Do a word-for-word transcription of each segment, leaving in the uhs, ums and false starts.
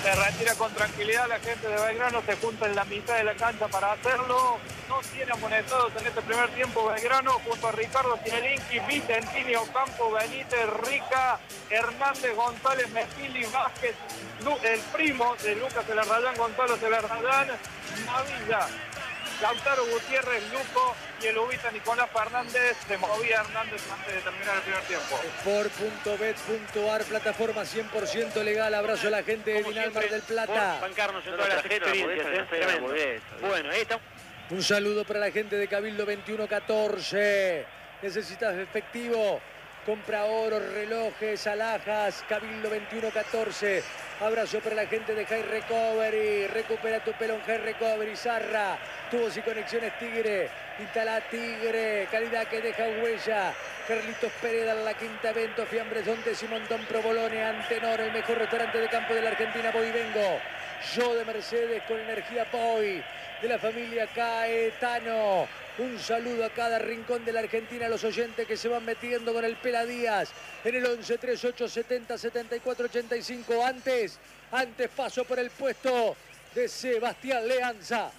Se retira con tranquilidad la gente de Belgrano, se junta en la mitad de la cancha para hacerlo. No tiene amonestados en este primer tiempo Belgrano, junto a Ricardo Cielinski, Vicentini, Ocampo, Benítez, Rica, Hernández, González, Mesili, Vázquez, el primo de Lucas Elarrayán, Gonzalo Elarrayán, Navilla, Lautaro Gutiérrez, Luco y el ubita Nicolás Fernández. Se movía Hernández antes de terminar el primer tiempo. Sport punto bet punto ar, plataforma cien por ciento legal. Abrazo a la gente de Vinal Mar del Plata. Bancarnos en todas las experiencias. ¿eh? Bueno, ahí está. Un saludo para la gente de Cabildo veintiuno catorce. ¿Necesitas efectivo? Compra oro, relojes, alhajas, Cabildo veintiuno catorce. Abrazo para la gente de High Recovery. Recupera tu pelo en High Recovery. Zarra, tubos y conexiones Tigre. Instala Tigre, calidad que deja huella. Carlitos Pérez, La Quinta Evento, Fiambres Dontes y Montón Provolone. Antenor, el mejor restaurante de campo de la Argentina. Voy y vengo. Yo de Mercedes con energía Poi. De la familia Caetano. Un saludo a cada rincón de la Argentina, a los oyentes que se van metiendo con el Pela Díaz en el once treinta y ocho setenta setenta y cuatro ochenta y cinco. Antes, antes paso por el puesto de Sebastián Leanza.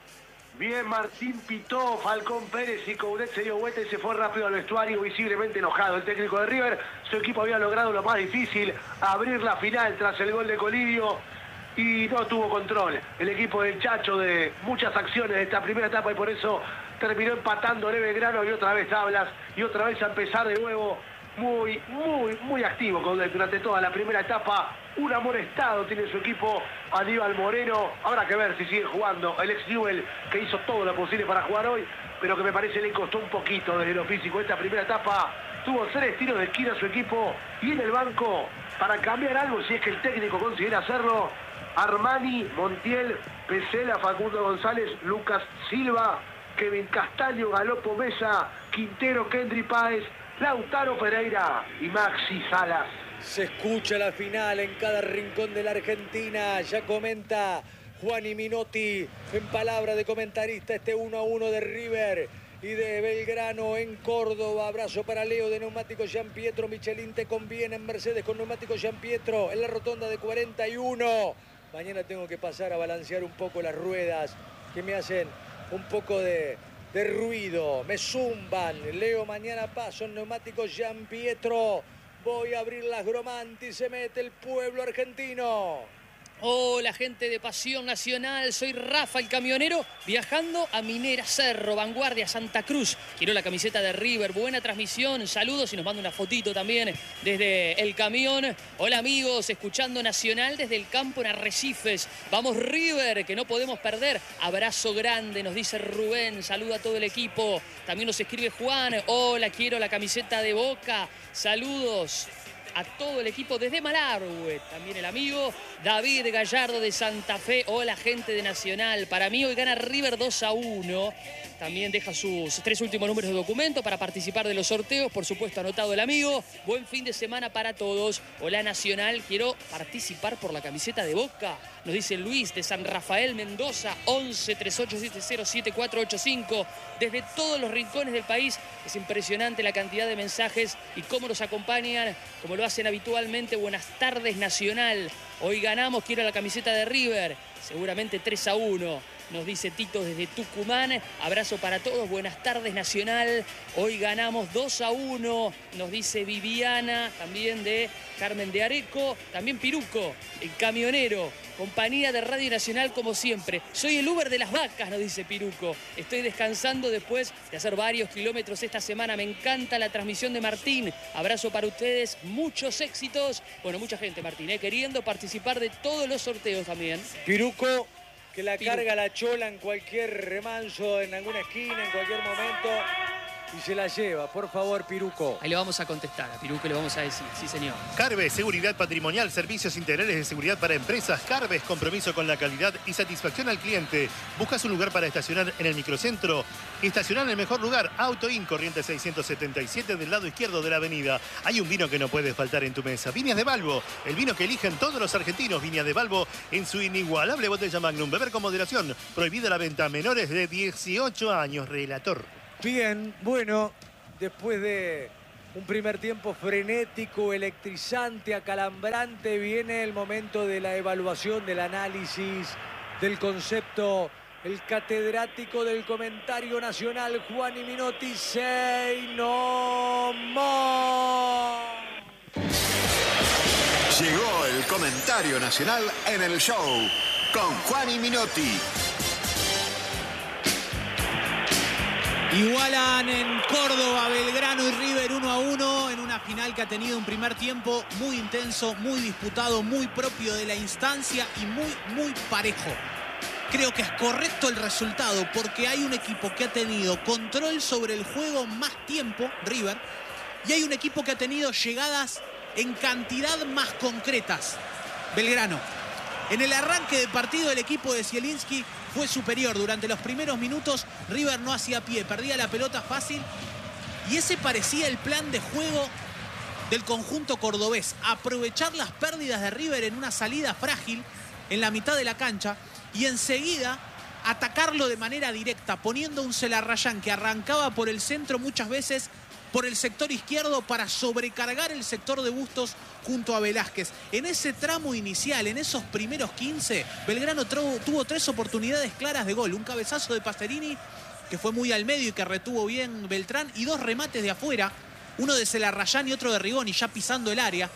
Bien, Martín pitó, Falcón Pérez y Coudet se dio vuelta y se fue rápido al vestuario, visiblemente enojado. El técnico de River, su equipo había logrado lo más difícil, abrir la final tras el gol de Colidio. Y no tuvo control el equipo del Chacho de muchas acciones de esta primera etapa y por eso terminó empatando Belgrano y otra vez tablas y otra vez a empezar de nuevo muy, muy, muy activo durante toda la primera etapa. Un amonestado tiene su equipo, Aníbal Moreno. Habrá que ver si sigue jugando el ex Newell, que hizo todo lo posible para jugar hoy, pero que me parece le costó un poquito desde lo físico. Esta primera etapa tuvo tres tiros de esquina a su equipo y en el banco, para cambiar algo, si es que el técnico considera hacerlo, Armani, Montiel, Pesela, Facundo González, Lucas Silva, Kevin Castaño, Galopo Mesa, Quintero, Kendry Páez, Lautaro Pereira y Maxi Salas. Se escucha la final en cada rincón de la Argentina. Ya comenta Juani Minotti en palabra de comentarista este uno a uno de River y de Belgrano en Córdoba. Abrazo para Leo de Neumáticos Gian Pietro. Michelin te conviene en Mercedes con Neumáticos Gian Pietro en la rotonda de cuarenta y uno. Mañana tengo que pasar a balancear un poco las ruedas que me hacen un poco de, de ruido, me zumban. Leo, mañana paso en Neumáticos Gian Pietro. Voy a abrir las Gromanti, se mete el pueblo argentino. Hola, gente de Pasión Nacional, soy Rafa el camionero, viajando a Minera Cerro, Vanguardia, Santa Cruz. Quiero la camiseta de River, buena transmisión, saludos y nos manda una fotito también desde el camión. Hola amigos, escuchando Nacional desde el campo en Arrecifes. Vamos River, que no podemos perder. Abrazo grande, nos dice Rubén, saluda a todo el equipo. También nos escribe Juan, hola, quiero la camiseta de Boca, saludos a todo el equipo desde Malargüe, también el amigo David Gallardo de Santa Fe. Hola gente de Nacional, para mí hoy gana River dos a uno. También deja sus tres últimos números de documento para participar de los sorteos, por supuesto anotado el amigo. Buen fin de semana para todos. Hola Nacional, quiero participar por la camiseta de Boca. Nos dice Luis de San Rafael Mendoza, once treinta y ocho setenta siete cuatro ocho cinco. Desde todos los rincones del país es impresionante la cantidad de mensajes y cómo nos acompañan, como lo hacen habitualmente. Buenas tardes Nacional, hoy ganamos, quiero la camiseta de River, seguramente tres a uno. Nos dice Tito desde Tucumán. Abrazo para todos. Buenas tardes, Nacional. Hoy ganamos dos a uno. Nos dice Viviana, también de Carmen de Areco. También Piruco, el camionero. Compañía de Radio Nacional como siempre. Soy el Uber de las vacas, nos dice Piruco. Estoy descansando después de hacer varios kilómetros esta semana. Me encanta la transmisión de Martín. Abrazo para ustedes. Muchos éxitos. Bueno, mucha gente, Martín, ¿eh? queriendo participar de todos los sorteos también. Piruco, que la Piruco. carga la chola en cualquier remanso, en alguna esquina, en cualquier momento, y se la lleva. Por favor, Piruco. Ahí le vamos a contestar, a Piruco le vamos a decir, sí señor. Carves, seguridad patrimonial, servicios integrales de seguridad para empresas. Carves, compromiso con la calidad y satisfacción al cliente. ¿Buscas un lugar para estacionar en el microcentro? Estacionar en el mejor lugar. Auto In, Corrientes seiscientos setenta y siete, del lado izquierdo de la avenida. Hay un vino que no puede faltar en tu mesa. Viñas de Balbo, el vino que eligen todos los argentinos. Viñas de Balbo en su inigualable botella Magnum. Beber con moderación. Prohibida la venta a menores de dieciocho años. Relator. Bien, bueno, después de Un primer tiempo frenético, electrizante, acalambrante. Viene el momento de la evaluación, del análisis, del concepto. El catedrático del comentario nacional, Juani Minotti, say no more. Llegó el comentario nacional en el show con Juani Minotti. Igualan en Córdoba, Belgrano y River uno a uno en una final que ha tenido un primer tiempo muy intenso, muy disputado, muy propio de la instancia y muy, muy parejo. Creo que es correcto el resultado porque hay un equipo que ha tenido control sobre el juego más tiempo, River, y hay un equipo que ha tenido llegadas en cantidad más concretas, Belgrano. En el arranque de partido el equipo de Zielinski fue superior. Durante los primeros minutos River no hacía pie, perdía la pelota fácil y ese parecía el plan de juego del conjunto cordobés. Aprovechar las pérdidas de River en una salida frágil en la mitad de la cancha y enseguida atacarlo de manera directa, poniendo un Celarrayán que arrancaba por el centro muchas veces por el sector izquierdo para sobrecargar el sector de Bustos junto a Velázquez. En ese tramo inicial, en esos primeros quince, Belgrano tuvo tres oportunidades claras de gol. Un cabezazo de Pacerini, que fue muy al medio y que retuvo bien Beltrán, y dos remates de afuera, uno de Celarrayán y otro de Rigoni, ya pisando el área.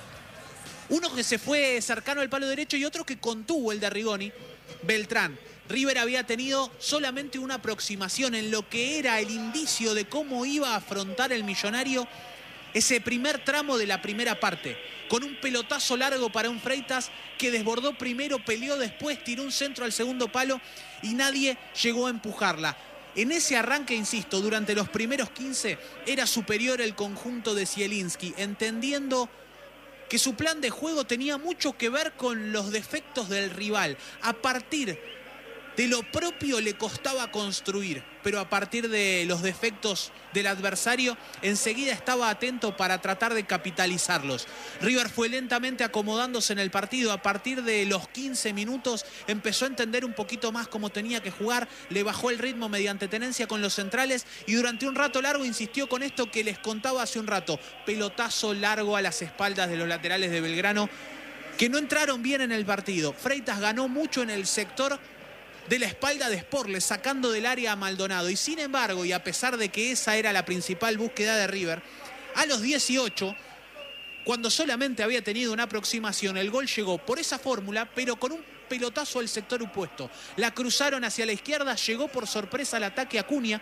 Uno que se fue cercano al palo derecho y otro que contuvo el de Rigoni, Beltrán. River había tenido solamente una aproximación en lo que era el indicio de cómo iba a afrontar el Millonario ese primer tramo de la primera parte, con un pelotazo largo para un Freitas que desbordó primero, peleó después, tiró un centro al segundo palo y nadie llegó a empujarla. En ese arranque, insisto, durante los primeros quince era superior el conjunto de Zielinski, entendiendo que su plan de juego tenía mucho que ver con los defectos del rival. A partir de lo propio le costaba construir, pero a partir de los defectos del adversario enseguida estaba atento para tratar de capitalizarlos. River fue lentamente acomodándose en el partido. A partir de los quince minutos empezó a entender un poquito más cómo tenía que jugar, le bajó el ritmo mediante tenencia con los centrales y durante un rato largo insistió con esto que les contaba hace un rato: pelotazo largo a las espaldas de los laterales de Belgrano que no entraron bien en el partido. Freitas ganó mucho en el sector de la espalda de Sporles, sacando del área a Maldonado. Y sin embargo, y a pesar de que esa era la principal búsqueda de River, a los dieciocho, cuando solamente había tenido una aproximación, el gol llegó por esa fórmula, pero con un pelotazo al sector opuesto. La cruzaron hacia la izquierda, llegó por sorpresa al ataque Acuña.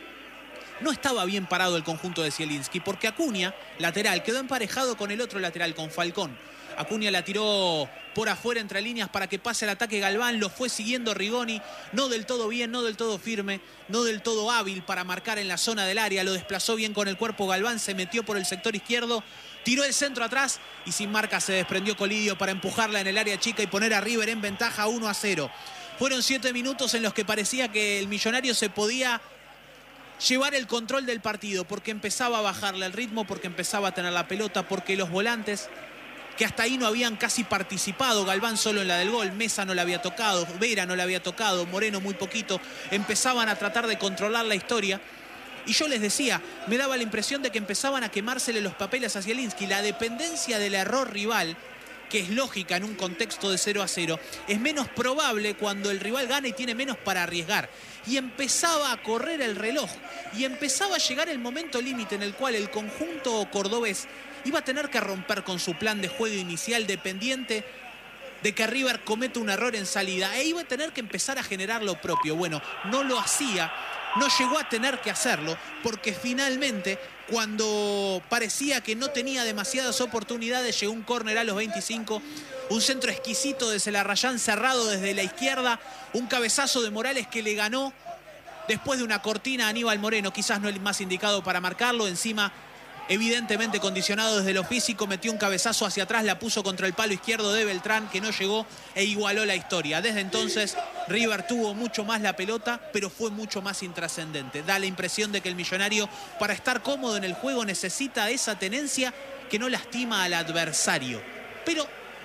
No estaba bien parado el conjunto de Zielinski, porque Acuña, lateral, quedó emparejado con el otro lateral, con Falcón. Acuña la tiró por afuera entre líneas para que pase el ataque Galván, lo fue siguiendo Rigoni, no del todo bien, no del todo firme, no del todo hábil para marcar en la zona del área, lo desplazó bien con el cuerpo Galván, se metió por el sector izquierdo, tiró el centro atrás y sin marca se desprendió Colidio para empujarla en el área chica y poner a River en ventaja uno a cero. Fueron siete minutos en los que parecía que el Millonario se podía llevar el control del partido, porque empezaba a bajarle el ritmo, porque empezaba a tener la pelota, porque los volantes, que hasta ahí no habían casi participado, Galván solo en la del gol, Mesa no la había tocado, Vera no la había tocado, Moreno muy poquito, empezaban a tratar de controlar la historia. Y yo les decía, me daba la impresión de que empezaban a quemársele los papeles a Zielinski. La dependencia del error rival, que es lógica en un contexto de cero a cero, es menos probable cuando el rival gana y tiene menos para arriesgar. Y empezaba a correr el reloj, y empezaba a llegar el momento límite en el cual el conjunto cordobés iba a tener que romper con su plan de juego inicial dependiente de que River cometa un error en salida, e iba a tener que empezar a generar lo propio. Bueno, no lo hacía, no llegó a tener que hacerlo, porque finalmente, cuando parecía que no tenía demasiadas oportunidades, llegó un córner a los veinticinco, un centro exquisito de Celarrayán cerrado desde la izquierda, un cabezazo de Morales que le ganó después de una cortina a Aníbal Moreno, quizás no el más indicado para marcarlo, encima evidentemente condicionado desde lo físico, metió un cabezazo hacia atrás, la puso contra el palo izquierdo de Beltrán, que no llegó, e igualó la historia. Desde entonces River tuvo mucho más la pelota, pero fue mucho más intrascendente. Da la impresión de que el Millonario, para estar cómodo en el juego, necesita esa tenencia que no lastima al adversario. Pero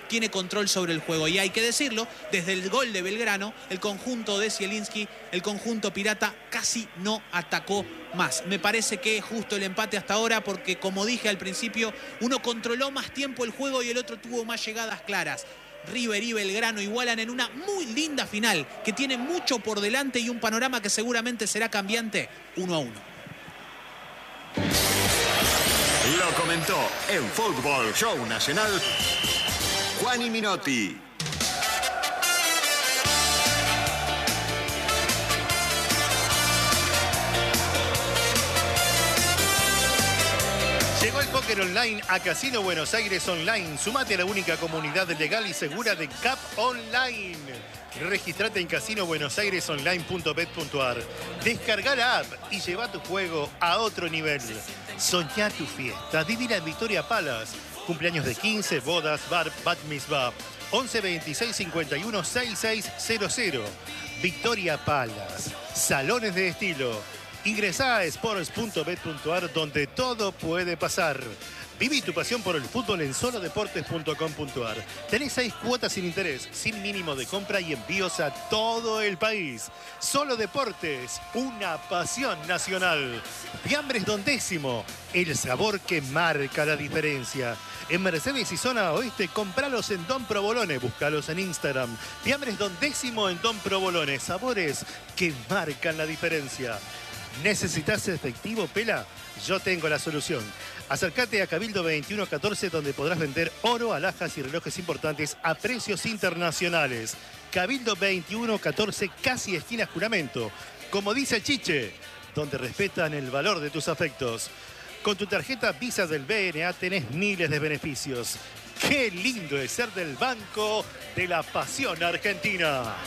tiene control sobre el juego. Y hay que decirlo, desde el gol de Belgrano, el conjunto de Zielinski, el conjunto pirata, casi no atacó más. Me parece que es justo el empate hasta ahora porque, como dije al principio, uno controló más tiempo el juego y el otro tuvo más llegadas claras. River y Belgrano igualan en una muy linda final que tiene mucho por delante y un panorama que seguramente será cambiante uno a uno. Lo comentó en Fútbol Show Nacional Juani Minotti. Llegó el póker online a Casino Buenos Aires Online. Sumate a la única comunidad legal y segura de Cap Online. Registrate en casino buenos aires online punto bet punto ar. Descarga la app y lleva tu juego a otro nivel. Soñá tu fiesta. Vivila en Victoria Palace. Cumpleaños de quince, bodas, bar, bat mitzvah. once veintiséis cincuenta y uno sesenta y seis cero cero. Victoria Palace. Salones de estilo. Ingresá a sports punto bet punto ar donde todo puede pasar. Viví tu pasión por el fútbol en solo deportes punto com punto ar. Tenés seis cuotas sin interés, sin mínimo de compra y envíos a todo el país. Solo Deportes, una pasión nacional. Fiambres Don Décimo, el sabor que marca la diferencia. En Mercedes y zona oeste, compralos en Don Provolone, búscalos en Instagram. Fiambres Don Décimo en Don Provolone, sabores que marcan la diferencia. ¿Necesitas efectivo, Pela? Yo tengo la solución. Acércate a Cabildo veintiuno catorce donde podrás vender oro, alhajas y relojes importantes a precios internacionales. Cabildo veintiuno catorce, casi esquina Juramento. Como dice el Chiche, donde respetan el valor de tus afectos. Con tu tarjeta Visa del B N A tenés miles de beneficios. ¡Qué lindo es ser del Banco de la Pasión Argentina!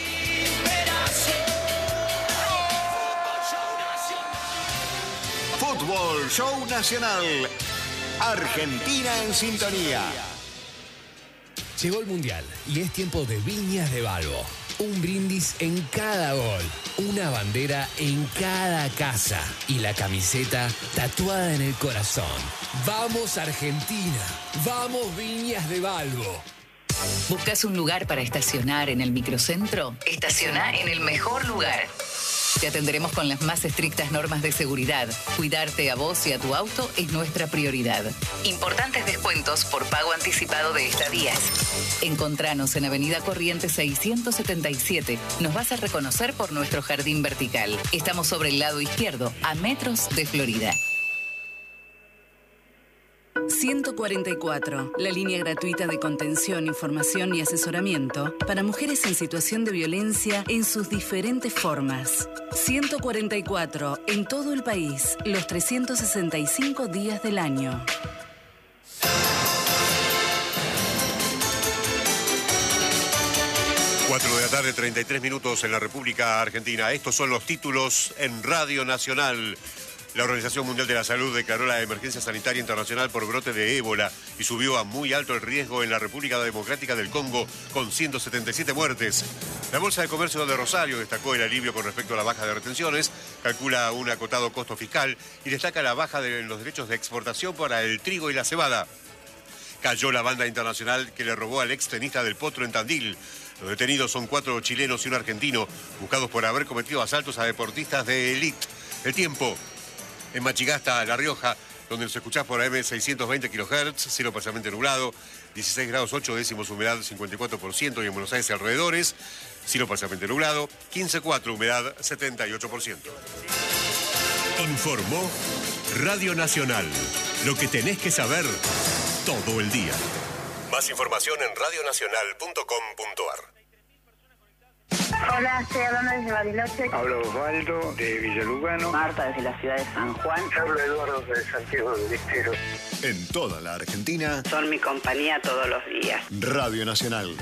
Fútbol Show Nacional. Argentina en sintonía. Llegó el Mundial y es tiempo de Viñas de Balbo. Un brindis en cada gol, una bandera en cada casa y la camiseta tatuada en el corazón. ¡Vamos Argentina! ¡Vamos Viñas de Balbo! ¿Buscas un lugar para estacionar en el microcentro? Estaciona en el mejor lugar. Te atenderemos con las más estrictas normas de seguridad. Cuidarte a vos y a tu auto es nuestra prioridad. Importantes descuentos por pago anticipado de estadías. Encontranos en Avenida Corrientes seiscientos setenta y siete. Nos vas a reconocer por nuestro jardín vertical. Estamos sobre el lado izquierdo, a metros de Florida. ciento cuarenta y cuatro, la línea gratuita de contención, información y asesoramiento para mujeres en situación de violencia en sus diferentes formas. ciento cuarenta y cuatro, en todo el país, los trescientos sesenta y cinco días del año. cuatro de la tarde, treinta y tres minutos en la República Argentina. Estos son los títulos en Radio Nacional. La Organización Mundial de la Salud declaró la emergencia sanitaria internacional por brote de ébola y subió a muy alto el riesgo en la República Democrática del Congo con ciento setenta y siete muertes. La Bolsa de Comercio de Rosario destacó el alivio con respecto a la baja de retenciones, calcula un acotado costo fiscal y destaca la baja de los derechos de exportación para el trigo y la cebada. Cayó la banda internacional que le robó al ex tenista del Potro en Tandil. Los detenidos son cuatro chilenos y un argentino, buscados por haber cometido asaltos a deportistas de élite. El tiempo. En Machigasta, La Rioja, donde nos escuchás por A M seiscientos veinte kilohertz, cielo parcialmente nublado, dieciséis grados ocho décimos, humedad cincuenta y cuatro por ciento y en Buenos Aires y alrededores, cielo parcialmente nublado, quince coma cuatro, humedad setenta y ocho por ciento. Informó Radio Nacional. Lo que tenés que saber todo el día. Más información en radio nacional punto com punto ar. Hola, estoy hablando desde Bariloche. Hablo Osvaldo de Villalugano. Marta desde la ciudad de San Juan. Hablo Eduardo de Santiago del Estero. En toda la Argentina. Son mi compañía todos los días. Radio Nacional.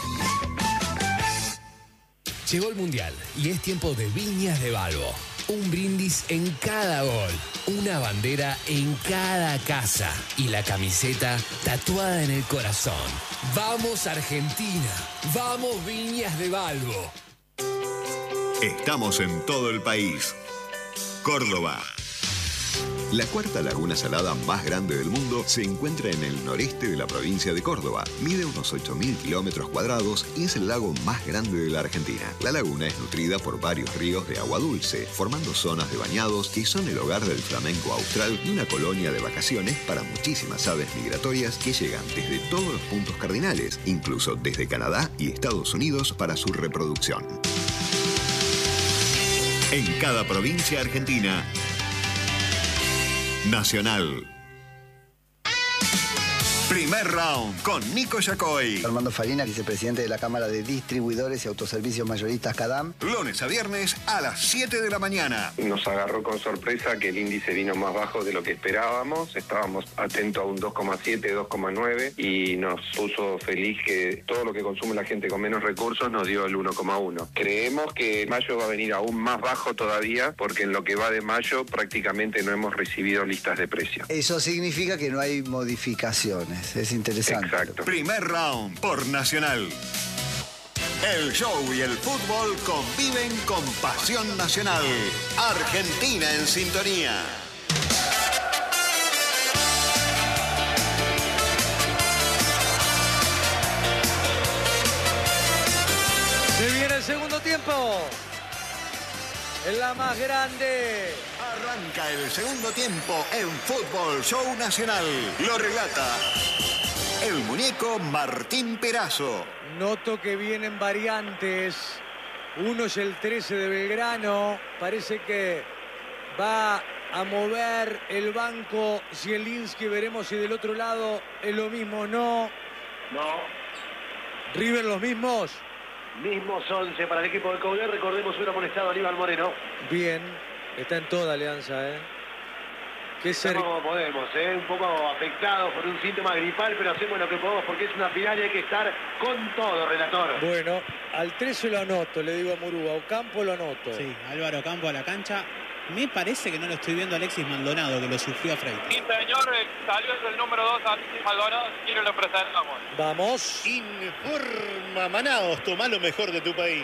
Llegó el Mundial y es tiempo de Viñas de Balbo. Un brindis en cada gol, una bandera en cada casa y la camiseta tatuada en el corazón. ¡Vamos Argentina! ¡Vamos Viñas de Balbo! Estamos en todo el país. Córdoba. La cuarta laguna salada más grande del mundo se encuentra en el noreste de la provincia de Córdoba. Mide unos ocho mil kilómetros cuadrados y es el lago más grande de la Argentina. La laguna es nutrida por varios ríos de agua dulce, formando zonas de bañados que son el hogar del flamenco austral y una colonia de vacaciones para muchísimas aves migratorias que llegan desde todos los puntos cardinales, incluso desde Canadá y Estados Unidos para su reproducción. En cada provincia argentina, Nacional. Primer round con Nico Yacoy. Armando Farina, vicepresidente de la Cámara de Distribuidores y Autoservicios Mayoristas CADAM. Lunes a viernes a las siete de la mañana. Nos agarró con sorpresa que el índice vino más bajo de lo que esperábamos. Estábamos atentos a un dos coma siete, dos coma nueve y nos puso feliz que todo lo que consume la gente con menos recursos nos dio el uno coma uno. Creemos que mayo va a venir aún más bajo todavía porque en lo que va de mayo prácticamente no hemos recibido listas de precios. Eso significa que no hay modificaciones. Es interesante. Exacto. Primer round por Nacional. El show y el fútbol conviven con pasión nacional. Argentina en sintonía. Se viene el segundo tiempo. Es la más grande. Arranca el segundo tiempo en Fútbol Show Nacional. Lo relata el muñeco Martín Perazo. Noto que vienen variantes. Uno es el trece de Belgrano. Parece que va a mover el banco Zielinski. Veremos si del otro lado es lo mismo o no. No. River los mismos. Mismos once para el equipo de Coudet. Recordemos, hubiera amonestado a Aníbal Moreno. Bien. Está en toda Alianza, ¿eh? Qué ser... Como podemos, ¿eh? Un poco afectados por un síntoma gripal, pero hacemos lo que podemos porque es una final y hay que estar con todo, relator. Bueno, al trece lo anoto, le digo a Murúa. Ocampo lo anoto. Sí, Álvaro Ocampo a la cancha. Me parece que no lo estoy viendo a Alexis Maldonado, que lo sufrió a Freitas. Sí, señor, salió el número dos, Alexis Maldonado, y lo presentamos. Vamos. Informa Manaos, toma lo mejor de tu país.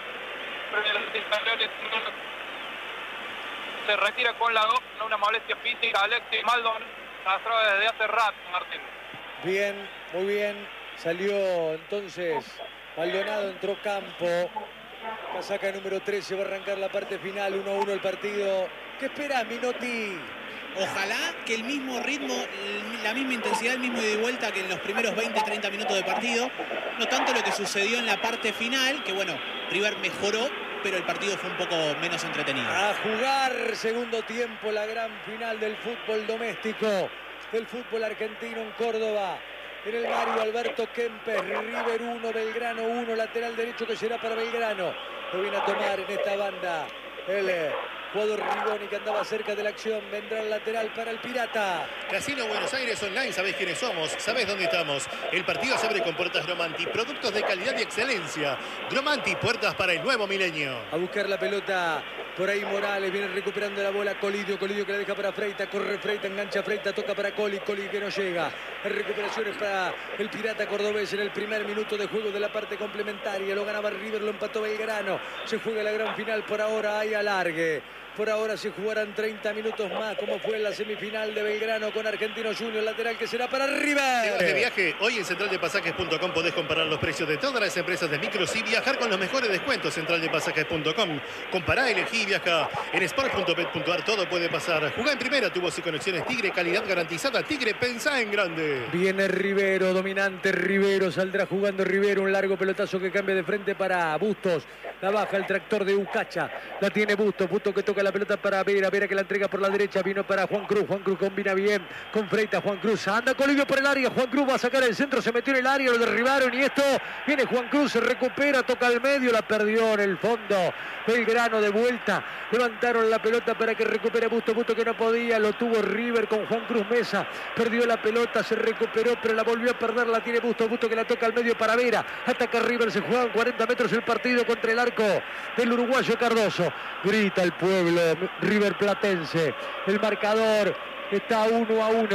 Se retira con la dos, una molestia física, Alexis Maldonado, arrastrado desde hace rato, Martín. Bien, muy bien. Salió entonces Maldonado, entró Campo. Casaca número trece, va a arrancar la parte final, uno a uno el partido. ¿Qué esperás, Minotti? Ojalá que el mismo ritmo, la misma intensidad, el mismo ida y vuelta que en los primeros veinte, treinta minutos de partido. No tanto lo que sucedió en la parte final, que bueno, River mejoró, pero el partido fue un poco menos entretenido. A jugar segundo tiempo, la gran final del fútbol doméstico, del fútbol argentino en Córdoba. En el Mario Alberto Kempes, River uno, Belgrano uno, lateral derecho que será para Belgrano. Lo viene a tomar en esta banda el eh, jugador Rigoni, que andaba cerca de la acción. Vendrá el lateral para el Pirata. Casino Buenos Aires Online, sabés quiénes somos, sabés dónde estamos. El partido se abre con puertas Gromanti, productos de calidad y excelencia. Gromanti, puertas para el nuevo milenio. A buscar la pelota. Por ahí Morales viene recuperando la bola. Colidio, Colidio que la deja para Freita. Corre Freita, engancha Freita, toca para Coli. Coli que no llega. Recuperaciones para el Pirata cordobés en el primer minuto de juego de la parte complementaria. Lo ganaba River, lo empató Belgrano. Se juega la gran final por ahora. Hay alargue. Por ahora se jugarán treinta minutos más, como fue en la semifinal de Belgrano con Argentino Junior, lateral que será para River. ¿Te vas de viaje? Hoy en central de pasajes punto com podés comparar los precios de todas las empresas de micros y viajar con los mejores descuentos. central de pasajes punto com. Compará, elegí y viaja. En sport punto bet punto ar todo puede pasar. Jugá en primera, tubos y conexiones Tigre, calidad garantizada. Tigre, pensá en grande. Viene Rivero, dominante Rivero, saldrá jugando Rivero, un largo pelotazo que cambia de frente para Bustos. La baja el tractor de Ucacha, la tiene Bustos, Bustos que toca la pelota para Vera, Vera que la entrega por la derecha, vino para Juan Cruz, Juan Cruz combina bien con Freita, Juan Cruz anda Colidio por el área, Juan Cruz va a sacar el centro, se metió en el área, lo derribaron y esto, viene Juan Cruz, se recupera, toca al medio, la perdió en el fondo, Belgrano de vuelta, levantaron la pelota para que recupere Bustos, Bustos que no podía, lo tuvo River con Juan Cruz Mesa, perdió la pelota, se recuperó, pero la volvió a perder, la tiene Bustos, Bustos que la toca al medio para Vera, ataca River, se juega en cuarenta metros el partido contra el arco del uruguayo Cardoso, grita el pueblo River Platense, el marcador está uno a uno.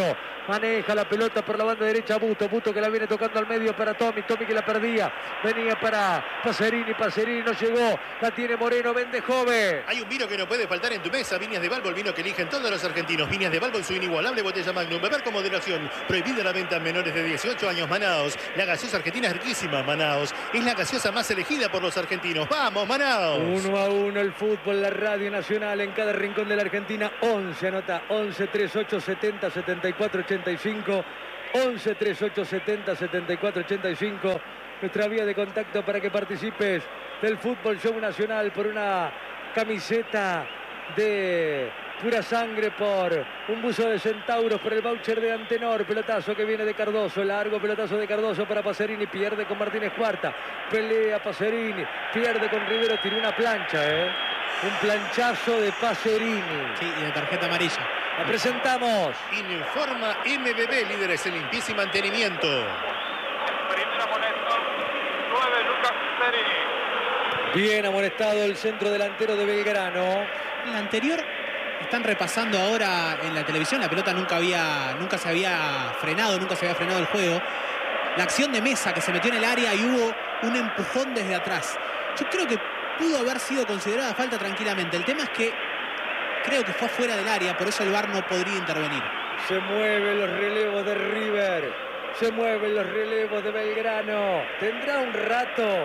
Maneja la pelota por la banda derecha Busto. Busto que la viene tocando al medio para Tommy. Tommy que la perdía. Venía para Pacerini. Pacerini no llegó. La tiene Moreno. Vende joven. Hay un vino que no puede faltar en tu mesa. Viñas de Balbo, el vino que eligen todos los argentinos. Viñas de Balbo en su inigualable botella Magnum. Beber con moderación. Prohibida la venta en menores de dieciocho años. Manaos. La gaseosa argentina es riquísima. Manaos. Es la gaseosa más elegida por los argentinos. ¡Vamos, Manaos! Uno a uno el fútbol. La Radio Nacional en cada rincón de la Argentina. once. Anota once, treinta y ocho, setenta, setenta y cuatro, ochenta y cinco. once, treinta y ocho, setenta, setenta y cuatro, ochenta y cinco. Nuestra vía de contacto para que participes del Fútbol Show Nacional por una camiseta de pura sangre, por un buzo de Centauros, por el voucher de Antenor. Pelotazo que viene de Cardoso, largo pelotazo de Cardoso para Pacerini, pierde con Martínez Cuarta, pelea Pacerini, pierde con Rivero, tiró una plancha, ¿eh? Un planchazo de Pacerini. Sí, y de tarjeta amarilla. La presentamos. Informa M B B, líderes en limpieza y mantenimiento. Primera amonestado, nueve, Lucas Pacerini. Bien amonestado el centro delantero de Belgrano. El anterior, están repasando ahora en la televisión, la pelota nunca había, nunca se había frenado, nunca se había frenado el juego. La acción de Mesa que se metió en el área y hubo un empujón desde atrás. Yo creo que pudo haber sido considerada falta tranquilamente. El tema es que creo que fue fuera del área, por eso el V A R no podría intervenir. Se mueven los relevos de River. Se mueven los relevos de Belgrano. Tendrá un rato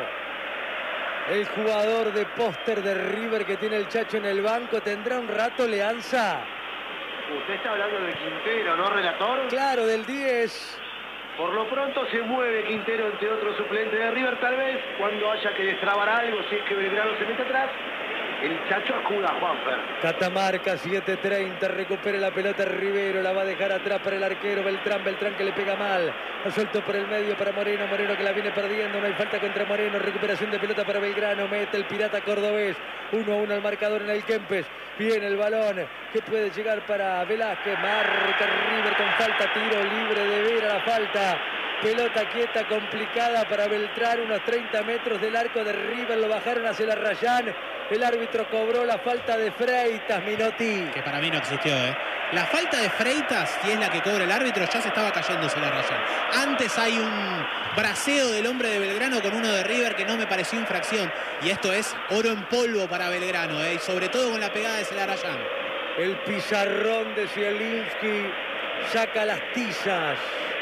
el jugador de póster de River que tiene el Chacho en el banco. ¿Tendrá un rato Leanza? Usted está hablando de Quintero, ¿no, relator? Claro, del diez. Por lo pronto se mueve Quintero, entre otros suplentes de River, tal vez cuando haya que destrabar algo, si es que Belgrano se mete atrás, el Chacho acuda a Juanfer. Catamarca, siete treinta, recupera la pelota Rivero, la va a dejar atrás para el arquero Beltrán, Beltrán que le pega mal, la suelto por el medio para Moreno, Moreno que la viene perdiendo, no hay falta contra Moreno, recuperación de pelota para Belgrano, mete el pirata cordobés, uno a uno al marcador en el Kempes, viene el balón, que puede llegar para Velázquez, marca River con falta, tiro libre de Vera, la falta. Pelota quieta, complicada para Beltrán, unos treinta metros del arco de River, lo bajaron hacia la Rayán. El árbitro cobró la falta de Freitas, Minotti. Que para mí no existió, ¿eh? La falta de Freitas, si es la que cobra el árbitro, ya se estaba cayéndose la Rayán. Antes hay un braceo del hombre de Belgrano con uno de River que no me pareció infracción. Y esto es oro en polvo para Belgrano, ¿eh? Y sobre todo con la pegada de Celarayán. El pizarrón de Zielinski saca las tizas.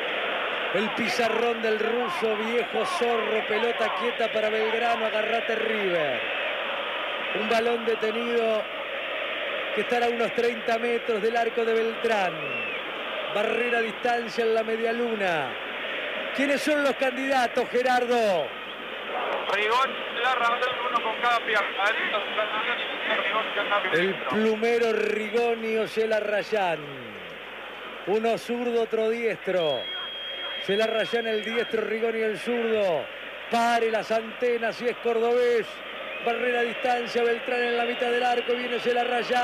El pizarrón del ruso, viejo zorro, pelota quieta para Belgrano, agarrate River. Un balón detenido que estará a unos treinta metros del arco de Beltrán. Barrera a distancia en la media luna. ¿Quiénes son los candidatos, Gerardo? Rigón, Larra, uno con cada pierna. El plumero Rigoni o Celarayán. Uno zurdo, otro diestro. Celarayán el diestro, Rigoni el zurdo. Pare las antenas si es cordobés. Barrera a distancia, Beltrán en la mitad del arco. Viene Celarayán.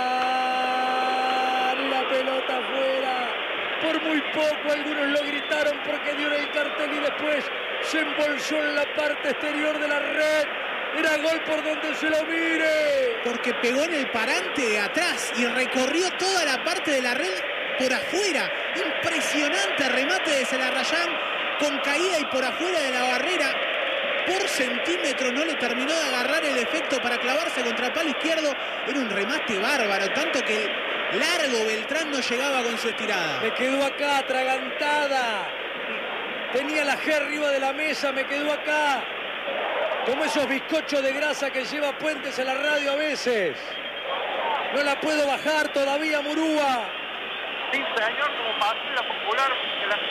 La pelota afuera. Por muy poco algunos lo gritaron porque dio en el cartel y después se embolsó en la parte exterior de la red. Era gol por donde se lo mire. Porque pegó en el parante de atrás y recorrió toda la parte de la red por afuera. Impresionante remate de Celarayán con caída y por afuera de la barrera. Por centímetro no le terminó de agarrar el efecto para clavarse contra el palo izquierdo. Era un remate bárbaro, tanto que largo Beltrán no llegaba con su estirada. Me quedó acá, atragantada. Tenía la G arriba de la mesa, me quedó acá. Como esos bizcochos de grasa que lleva Puentes a la radio a veces. No la puedo bajar todavía, Murúa. Sí, señor, como patrulla popular de la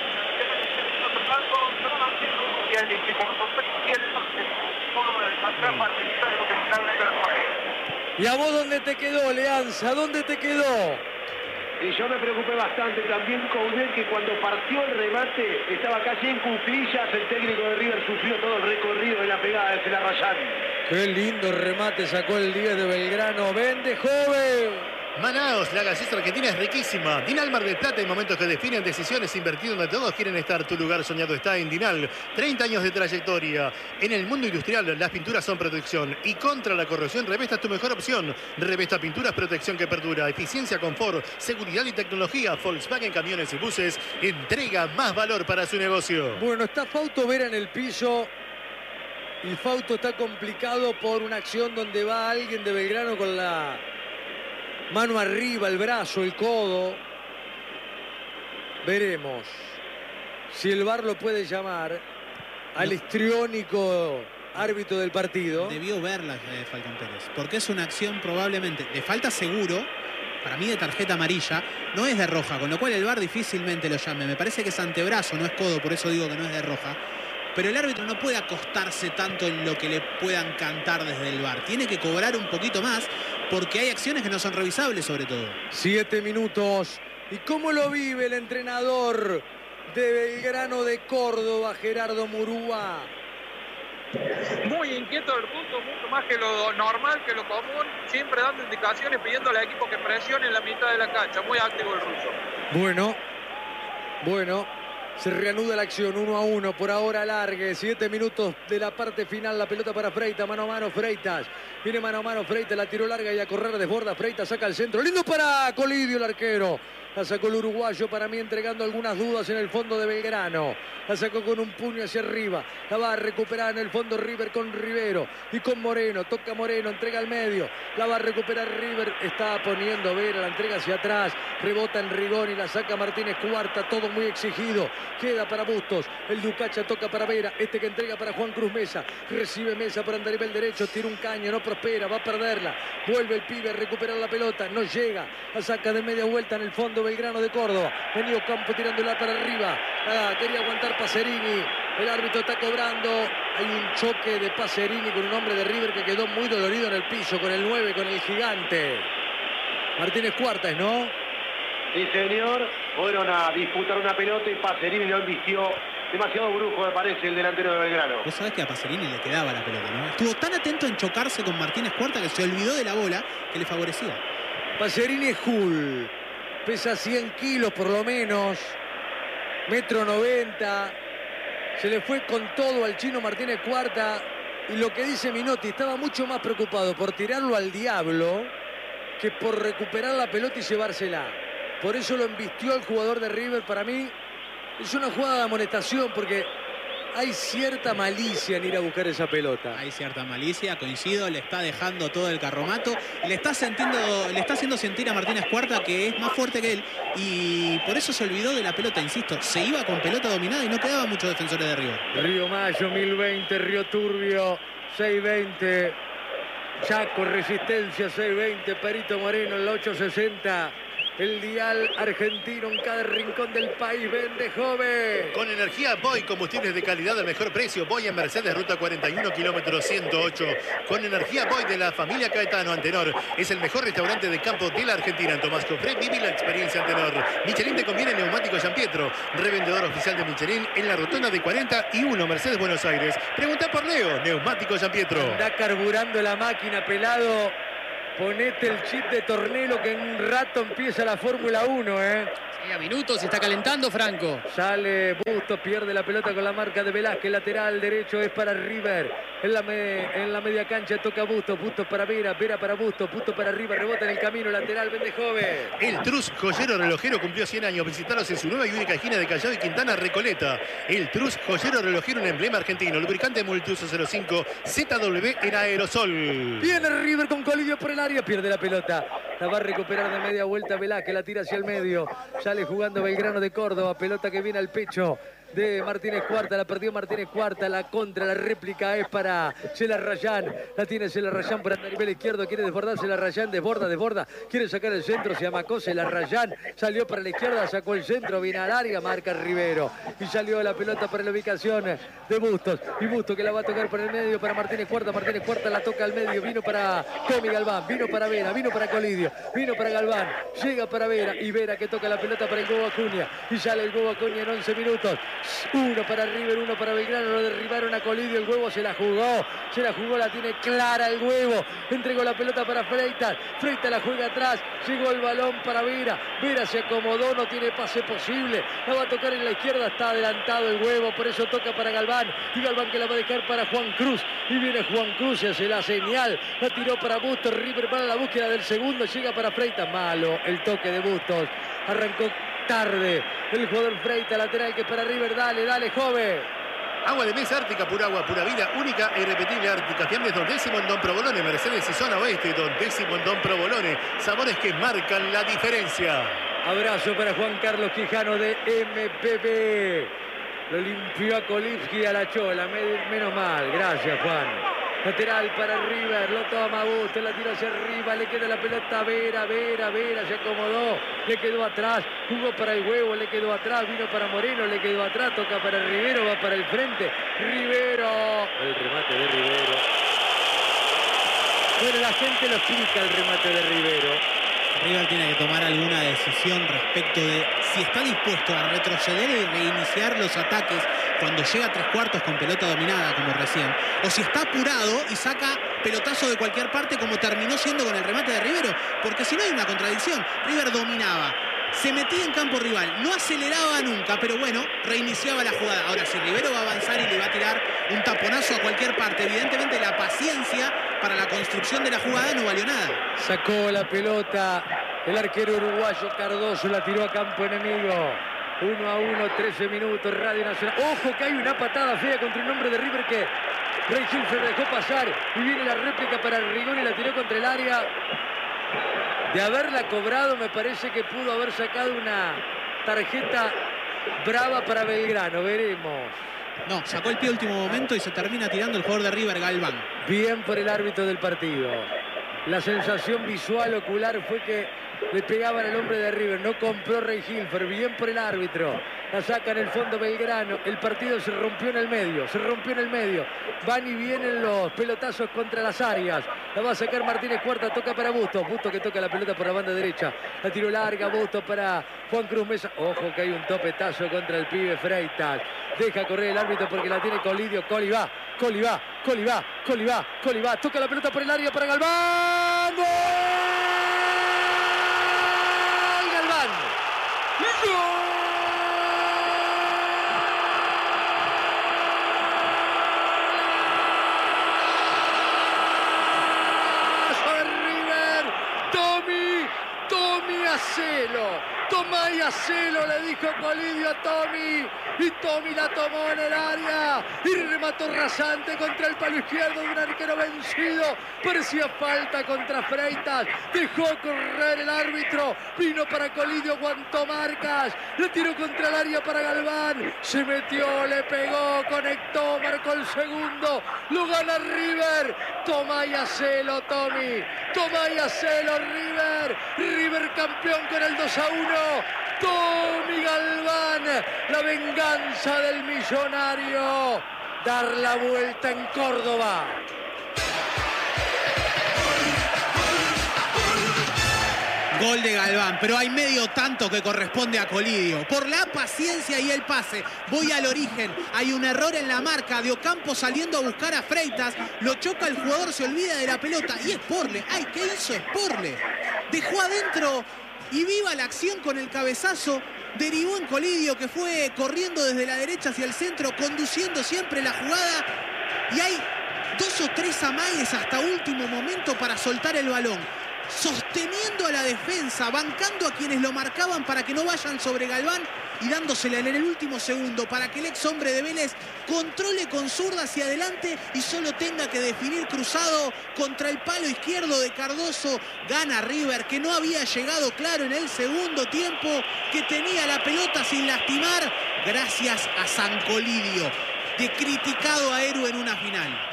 ¿Y a vos dónde te quedó, Leanza? ¿Dónde te quedó? Y yo me preocupé bastante también con él, que cuando partió el remate estaba casi en cuclillas. El técnico de River sufrió todo el recorrido de la pegada de Celarayán. Qué lindo remate sacó el diez de Belgrano. Vende, joven. Manaos, la gaseosa argentina es riquísima. Dinal Mar del Plata, en momentos que definen decisiones, invertido donde todos quieren estar. Tu lugar soñado está en Dinal. treinta años de trayectoria. En el mundo industrial, las pinturas son protección. Y contra la corrosión, Revesta es tu mejor opción. Revesta Pinturas, protección que perdura. Eficiencia, confort, seguridad y tecnología. Volkswagen Camiones y Buses entrega más valor para su negocio. Bueno, está Fausto Vera en el piso. Y Fausto está complicado por una acción donde va alguien de Belgrano con la mano arriba, el brazo, el codo. Veremos si el V A R lo puede llamar al no. histriónico árbitro del partido. Debió verla eh, Falcón Pérez, porque es una acción probablemente de falta seguro, para mí de tarjeta amarilla, no es de roja, con lo cual el V A R difícilmente lo llame. Me parece que es antebrazo, no es codo, por eso digo que no es de roja. Pero el árbitro no puede acostarse tanto en lo que le puedan cantar desde el V A R. Tiene que cobrar un poquito más porque hay acciones que no son revisables, sobre todo. Siete minutos. ¿Y cómo lo vive el entrenador de Belgrano de Córdoba, Gerardo Murúa? Muy inquieto el ruso, mucho más que lo normal, que lo común. Siempre dando indicaciones, pidiendo al equipo que presione en la mitad de la cancha. Muy activo el ruso. Bueno, bueno. Se reanuda la acción, uno a uno, por ahora alargue, siete minutos de la parte final, la pelota para Freitas, mano a mano Freitas, viene mano a mano Freitas, la tiró larga y a correr desborda, Freitas saca el centro, lindo para Colidio el arquero, la sacó el uruguayo, para mí entregando algunas dudas en el fondo de Belgrano, la sacó con un puño hacia arriba, la va a recuperar en el fondo River con Rivero y con Moreno, toca Moreno, entrega al medio, la va a recuperar River, está poniendo Vera, la entrega hacia atrás, rebota en Rigón y la saca Martínez Cuarta, todo muy exigido. Queda para Bustos, el Ducacha toca para Vera, este que entrega para Juan Cruz Mesa, recibe Mesa por Andarivel derecho, tira un caño, no prospera, va a perderla, vuelve el pibe a recuperar la pelota, no llega, la saca de media vuelta en el fondo Belgrano de Córdoba, venido Campo tirándola para arriba, ah, quería aguantar Pacerini, el árbitro está cobrando, hay un choque de Pacerini con un hombre de River que quedó muy dolorido en el piso, con el nueve, con el gigante, Martínez Cuartas, ¿no? Sí, señor. Fueron a disputar una pelota y Pacerini lo embistió. Demasiado brujo, me parece, el delantero de Belgrano. Vos sabés que a Pacerini le quedaba la pelota, ¿no? Estuvo tan atento en chocarse con Martínez Cuarta que se olvidó de la bola que le favorecía. Pacerini es Hull. Pesa cien kilos por lo menos. Metro noventa. Se le fue con todo al chino Martínez Cuarta. Y lo que dice Minotti, estaba mucho más preocupado por tirarlo al diablo que por recuperar la pelota y llevársela. Por eso lo embistió el jugador de River. Para mí es una jugada de amonestación porque hay cierta malicia en ir a buscar esa pelota. Hay cierta malicia, coincido, le está dejando todo el carromato. Le está, sintiendo, le está haciendo sentir a Martínez Cuarta que es más fuerte que él y por eso se olvidó de la pelota, insisto. Se iba con pelota dominada y no quedaban muchos defensores de River. Río Mayo, mil veinte, Río Turbio, seiscientos veinte. Chaco, Resistencia, seiscientos veinte. Perito Moreno, en la ochocientos sesenta. El dial argentino en cada rincón del país vende joven. Con energía Boy, combustibles de calidad al mejor precio. Boy en Mercedes, ruta cuarenta y uno, kilómetro ciento ocho. Con energía Boy de la familia Caetano, Antenor. Es el mejor restaurante de campo de la Argentina. En Tomás Cofré, vive la experiencia Antenor. Michelin te conviene neumático San Pietro. Revendedor oficial de Michelin en la rotonda de cuarenta y uno, Mercedes, Buenos Aires. Pregunta por Leo, neumático San Pietro. Está carburando la máquina, pelado. Ponete el chip de Tornelo que en un rato empieza la Fórmula uno, ¿eh? Sí, a minutos se está calentando Franco. Sale Bustos, pierde la pelota con la marca de Velázquez, lateral derecho es para River. En la, me, en la media cancha toca Bustos, Bustos para Vera, Vera para Bustos, Bustos para arriba, rebota en el camino, lateral, vende joven. El Trus Joyero Relojero cumplió cien años. Visitaros en su nueva y única esquina de Callao y Quintana, Recoleta. El Trus Joyero Relojero, un emblema argentino. Lubricante Multiuso cero cinco, Z W en aerosol. Viene River con Colidio por el área, pierde la pelota. La va a recuperar de media vuelta Velázquez, la tira hacia el medio. Sale jugando Belgrano de Córdoba, pelota que viene al pecho de Martínez Cuarta, la perdió Martínez Cuarta, la contra, la réplica es para Celarrayán, la tiene Celarrayán por a nivel izquierdo, quiere desbordar Celarrayán, desborda, desborda, quiere sacar el centro, se amacó Celarrayán, salió para la izquierda, sacó el centro, viene al área, marca Rivero, y salió la pelota para la ubicación de Bustos, y Bustos que la va a tocar por el medio para Martínez Cuarta, Martínez Cuarta la toca al medio, vino para Comi Galván, vino para Vera, vino para Colidio, vino para Galván, llega para Vera, y Vera que toca la pelota para el Gobo Acuña, y sale el Gobo Acuña en once minutos, Uno para River, uno para Belgrano. Lo derribaron a Colidio. El huevo se la jugó. Se la jugó, la tiene clara el huevo. Entregó la pelota para Freitas. Freitas la juega atrás. Llegó el balón para Vera. Vera se acomodó, no tiene pase posible. La va a tocar en la izquierda. Está adelantado el huevo. Por eso toca para Galván. Y Galván que la va a dejar para Juan Cruz. Y viene Juan Cruz y hace la señal. La tiró para Bustos. River para la búsqueda del segundo. Llega para Freitas. Malo el toque de Bustos. Arrancó tarde el jugador Freitas, lateral que para River. Dale, dale, joven. Agua de mesa Ártica, pura agua, pura vida, única e irrepetible Ártica. Fiambres Don Décimo en Don Provolone, Mercedes y Zona Oeste, Don Décimo en Don Provolone. Sabores que marcan la diferencia. Abrazo para Juan Carlos Quijano de M P B. Lo limpió a Kolivsky a la chola, menos mal. Gracias, Juan. Lateral para River, lo toma Bustos, la tira hacia arriba, le queda la pelota a Vera, Vera, Vera, se acomodó, le quedó atrás, jugó para el huevo, le quedó atrás, vino para Moreno, le quedó atrás, toca para Rivero, va para el frente, Rivero, el remate de Rivero. Bueno, la gente lo explica el remate de Rivero. River tiene que tomar alguna decisión respecto de si está dispuesto a retroceder y reiniciar los ataques cuando llega a tres cuartos con pelota dominada, como recién, o si está apurado y saca pelotazo de cualquier parte, como terminó siendo con el remate de Rivero, porque si no hay una contradicción. River dominaba, se metía en campo rival, no aceleraba nunca, pero bueno, reiniciaba la jugada. Ahora, si Rivero va a avanzar y le va a tirar un taponazo a cualquier parte, evidentemente la paciencia para la construcción de la jugada no valió nada. Sacó la pelota el arquero uruguayo Cardoso, la tiró a campo enemigo. uno a uno, trece minutos, Radio Nacional. Ojo que hay una patada fea contra un hombre de River que Ray Hilfer dejó pasar. Y viene la réplica para Rigoni, la tiró contra el área. De haberla cobrado, me parece que pudo haber sacado una tarjeta brava para Belgrano. Veremos. No, sacó el pie último momento y se termina tirando el jugador de River, Galván. Bien por el árbitro del partido. La sensación visual ocular fue que le pegaban al hombre de River. No compró Ray Hilfer. Bien por el árbitro. La saca en el fondo Belgrano. El partido se rompió en el medio. Se rompió en el medio. Van y vienen los pelotazos contra las áreas. La va a sacar Martínez Cuarta. Toca para Bustos. Bustos que toca la pelota por la banda derecha. La tiró larga. Bustos para Juan Cruz Mesa. Ojo que hay un topetazo contra el pibe Freitas. Deja correr el árbitro porque la tiene Colidio. Coli va. Coli va. Coli va. Coli va. Coli va. Toca la pelota por el área para Galván. ¡Gol! Galván. ¡Gol! Hacelo, toma y hacelo, le dijo Colidio a Tommy, y Tommy la tomó en el área y remató rasante contra el palo izquierdo de un arquero vencido. Parecía falta contra Freitas, dejó correr el árbitro, vino para Colidio, aguantó marcas, le tiró contra el área para Galván, se metió, le pegó, conectó, marcó el segundo, lo gana River. Toma y hacelo, Tommy, toma y hacelo, River, River campeón con el dos a uno. Tommy Galván, la venganza del millonario, dar la vuelta en Córdoba. Gol de Galván, pero hay medio tanto que corresponde a Colidio. Por la paciencia y el pase, voy al origen. Hay un error en la marca de Ocampo saliendo a buscar a Freitas. Lo choca el jugador, se olvida de la pelota. Y es Porle. ¡Ay, qué hizo Porle! Dejó adentro y viva la acción con el cabezazo. Derivó en Colidio, que fue corriendo desde la derecha hacia el centro, conduciendo siempre la jugada. Y hay dos o tres amagues hasta último momento para soltar el balón. Sosteniendo a la defensa, bancando a quienes lo marcaban para que no vayan sobre Galván y dándosela en el último segundo para que el ex hombre de Vélez controle con zurda hacia adelante y solo tenga que definir cruzado contra el palo izquierdo de Cardoso. Gana River, que no había llegado claro en el segundo tiempo, que tenía la pelota sin lastimar, gracias a San Colidio, de criticado a héroe en una final.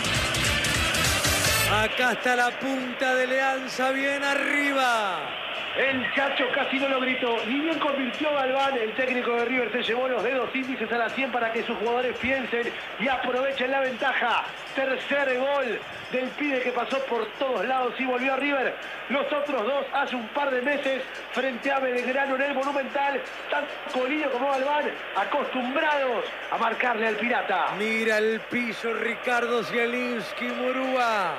Acá está la punta de Leanza, bien arriba. El Chacho casi no lo gritó. Ni bien convirtió Galván, el técnico de River se llevó los dedos índices a la cien para que sus jugadores piensen y aprovechen la ventaja. Tercer gol del pibe que pasó por todos lados y volvió a River. Los otros dos hace un par de meses frente a Belgrano en el Monumental. Tanto Colidio como Galván acostumbrados a marcarle al Pirata. Mira el piso Ricardo Zielinski, Murúa.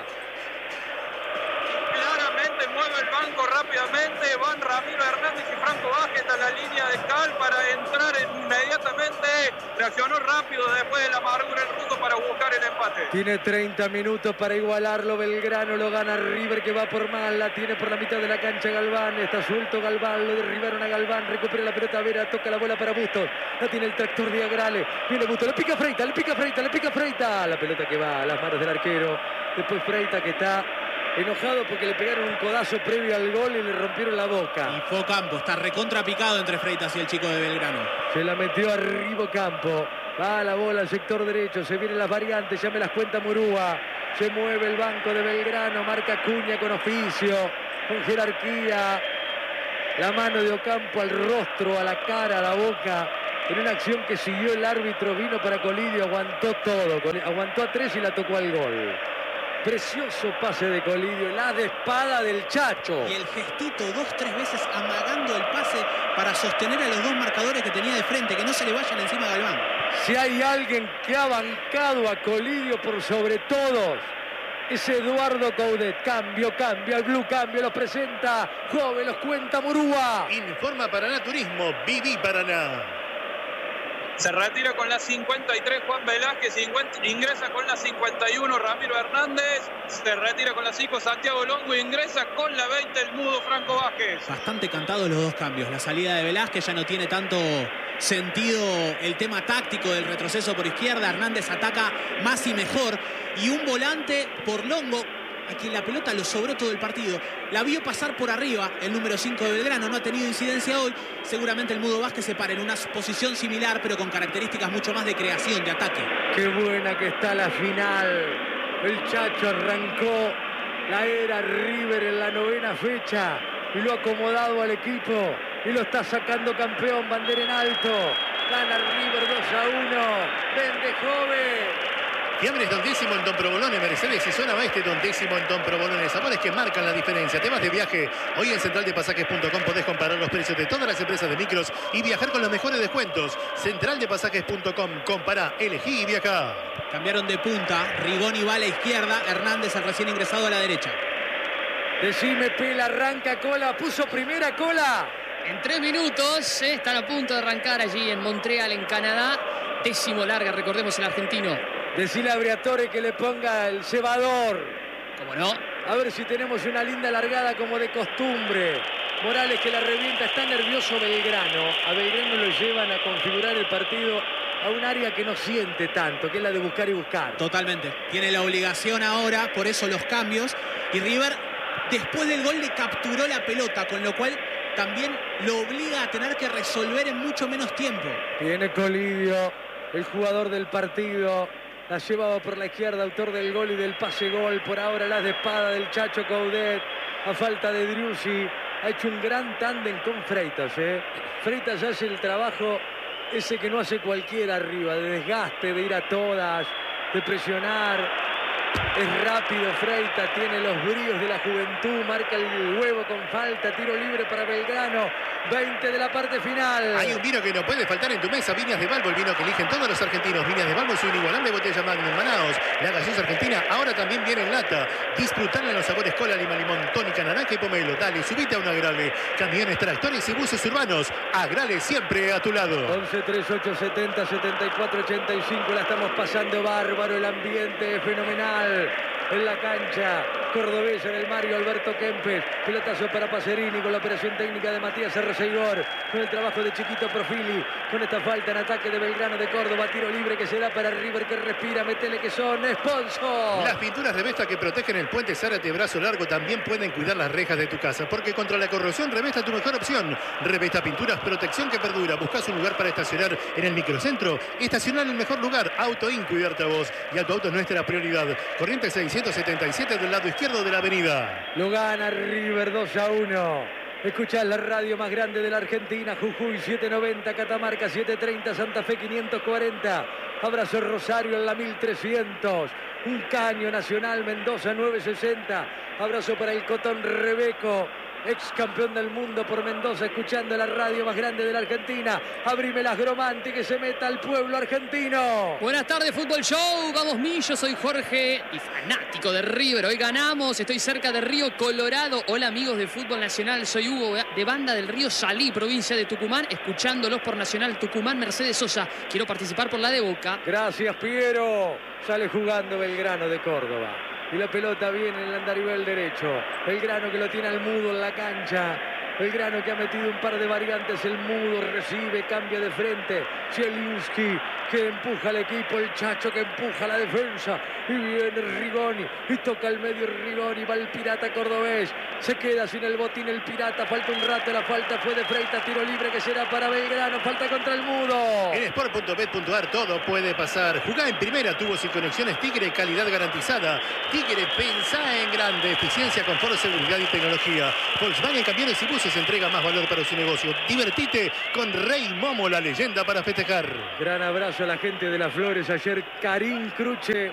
Claramente mueve el banco rápidamente, van Ramiro Hernández y Franco Vázquez a la línea de cal para entrar inmediatamente. Reaccionó rápido después de la amargura el ruso para buscar el empate. Tiene treinta minutos para igualarlo. Belgrano lo gana River, que va por mal. La tiene por la mitad de la cancha Galván. Está suelto Galván, lo derribaron a Galván. Recupera la pelota Vera, toca la bola para Bustos. La tiene el tractor de Agrale. Viene Bustos, le pica Freita, le pica Freita, le pica Freita. La pelota que va a las manos del arquero. Después Freita, que está enojado porque le pegaron un codazo previo al gol y le rompieron la boca. Y fue Campo, está recontra picado entre Freitas y el chico de Belgrano. Se la metió arriba Campo. Va la bola al sector derecho, se vienen las variantes, ya me las cuenta Murúa. Se mueve el banco de Belgrano, marca Cuña con oficio, con jerarquía. La mano de Ocampo al rostro, a la cara, a la boca. En una acción que siguió el árbitro, vino para Colidio, aguantó todo. Aguantó a tres y la tocó al gol. Precioso pase de Colidio, la de espada del Chacho. Y el gestito dos, tres veces amagando el pase para sostener a los dos marcadores que tenía de frente, que no se le vayan encima a Galván. Si hay alguien que ha bancado a Colidio por sobre todos, es Eduardo Coudet. Cambio, cambio, el Blue cambio, los presenta Jove, los cuenta Murúa. Informa Paraná Turismo, Viví Paraná. Se retira con la cincuenta y tres Juan Velázquez, ingresa con la cincuenta y uno Ramiro Hernández, se retira con la cinco Santiago Longo, ingresa con la veinte el mudo Franco Vázquez. Bastante cantados los dos cambios. La salida de Velázquez ya no tiene tanto sentido el tema táctico del retroceso por izquierda. Hernández ataca más y mejor. Y un volante por Longo, a quien la pelota lo sobró todo el partido. La vio pasar por arriba el número cinco de Belgrano, no ha tenido incidencia hoy. Seguramente el Mudo Vázquez se para en una posición similar, pero con características mucho más de creación, de ataque. Qué buena que está la final. El Chacho arrancó la era River en la novena fecha y lo ha acomodado al equipo y lo está sacando campeón, bandera en alto. Gana River dos a uno. Vende Jove. Fiambres Don Décimo en Don Provolone, Mercedes y Zona Oeste Don Décimo en Don Provolone. Sabores que marcan la diferencia. Temas de viaje. Hoy en central de pasajes punto com podés comparar los precios de todas las empresas de micros y viajar con los mejores descuentos. central de pasajes punto com. Compará, elegí y viajá. Cambiaron de punta. Rigoni va a la izquierda. Hernández, el recién ingresado, a la derecha. Decime, Pela, arranca Cola. Puso primera Cola. En tres minutos eh, están a punto de arrancar allí en Montreal, en Canadá. Décimo larga, recordemos, el argentino. Decile a Briatore que le ponga el cebador. ¿Cómo no? A ver si tenemos una linda largada como de costumbre. Morales que la revienta. Está nervioso Belgrano. A Belgrano lo llevan a configurar el partido a un área que no siente tanto, que es la de buscar y buscar. Totalmente. Tiene la obligación ahora, por eso los cambios. Y River, después del gol, le capturó la pelota, con lo cual también lo obliga a tener que resolver en mucho menos tiempo. Viene Colidio, el jugador del partido. La llevaba por la izquierda, autor del gol y del pase gol. Por ahora las de espada del Chacho Coudet. A falta de Driussi. Ha hecho un gran tándem con Freitas. ¿eh? Freitas hace el trabajo ese que no hace cualquiera arriba. De desgaste, de ir a todas, de presionar. Es rápido Freitas, tiene los bríos de la juventud. Marca el huevo con falta. Tiro libre para Belgrano. veinte de la parte final. Hay un vino que no puede faltar en tu mesa. Viñas de Balbo, el vino que eligen todos los argentinos. Viñas de Balbo es una inigualable botella Magnum Manaos. La gaseosa argentina ahora también viene en lata. Disfrutarla en los sabores cola, lima, limón, tónica, naranja y pomelo. Dale, subite a un Agrale. Camiones, tractores y buses urbanos. Agrale siempre a tu lado. once, treinta y ocho, setenta, setenta y cuatro, ochenta y cinco. La estamos pasando bárbaro. El ambiente es fenomenal en la cancha cordobesa, en el Mario Alberto Kempes. Pelotazo para Pacerini con la operación técnica de Matías Arroseigor, con el trabajo de Chiquito Profili, con esta falta en ataque de Belgrano de Córdoba. Tiro libre que se da para River, que respira. Metele que son sponsor. Las pinturas Revesta que protegen el puente Zárate Brazo Largo también pueden cuidar las rejas de tu casa, porque contra la corrosión Revesta tu mejor opción. Revesta Pinturas, protección que perdura. Buscas un lugar para estacionar en el microcentro. Estacionar en el mejor lugar. Auto In, cuidarte a vos. Y Auto Auto es nuestra prioridad. Corrientes seiscientos setenta y siete del lado izquierdo de la avenida. Lo gana River dos a uno. Escuchás la radio más grande de la Argentina. Jujuy setecientos noventa, Catamarca setecientos treinta, Santa Fe quinientos cuarenta. Abrazo Rosario en la mil trescientos. Un Caño Nacional Mendoza novecientos sesenta. Abrazo para el Cotón Rebeco, ex campeón del mundo por Mendoza, escuchando la radio más grande de la Argentina. Abrime las Gromante, que se meta al pueblo argentino. Buenas tardes, Fútbol Show. Vamos, mi, yo soy Jorge y fanático de River. Hoy ganamos, estoy cerca de Río Colorado. Hola, amigos de Fútbol Nacional. Soy Hugo, de Banda del Río Salí, provincia de Tucumán, escuchándolos por Nacional Tucumán. Mercedes Sosa, quiero participar por la de Boca. Gracias, Piero. Sale jugando Belgrano de Córdoba. Y la pelota viene en el andarivel derecho. Belgrano que lo tiene al Mudo en la cancha. Belgrano que ha metido un par de variantes. El Mudo recibe, cambia de frente. Zielinski que empuja al equipo. El Chacho que empuja la defensa. Y viene Rigoni. Y toca al medio Rigoni. Va el Pirata cordobés. Se queda sin el botín el Pirata. Falta un rato. La falta fue de Freitas. Tiro libre que será para Belgrano. Falta contra el Mudo. En sport punto bet punto ar todo puede pasar. Jugá en primera, tubos y conexiones Tigre, calidad garantizada. Tigre, pensá en grande. Eficiencia, confort, seguridad y tecnología. Volkswagen Camiones y Buses entrega más valor para su negocio. Divertite con Rey Momo, la leyenda para festejar. Gran abrazo a la gente de las Flores. Ayer Karim Cruche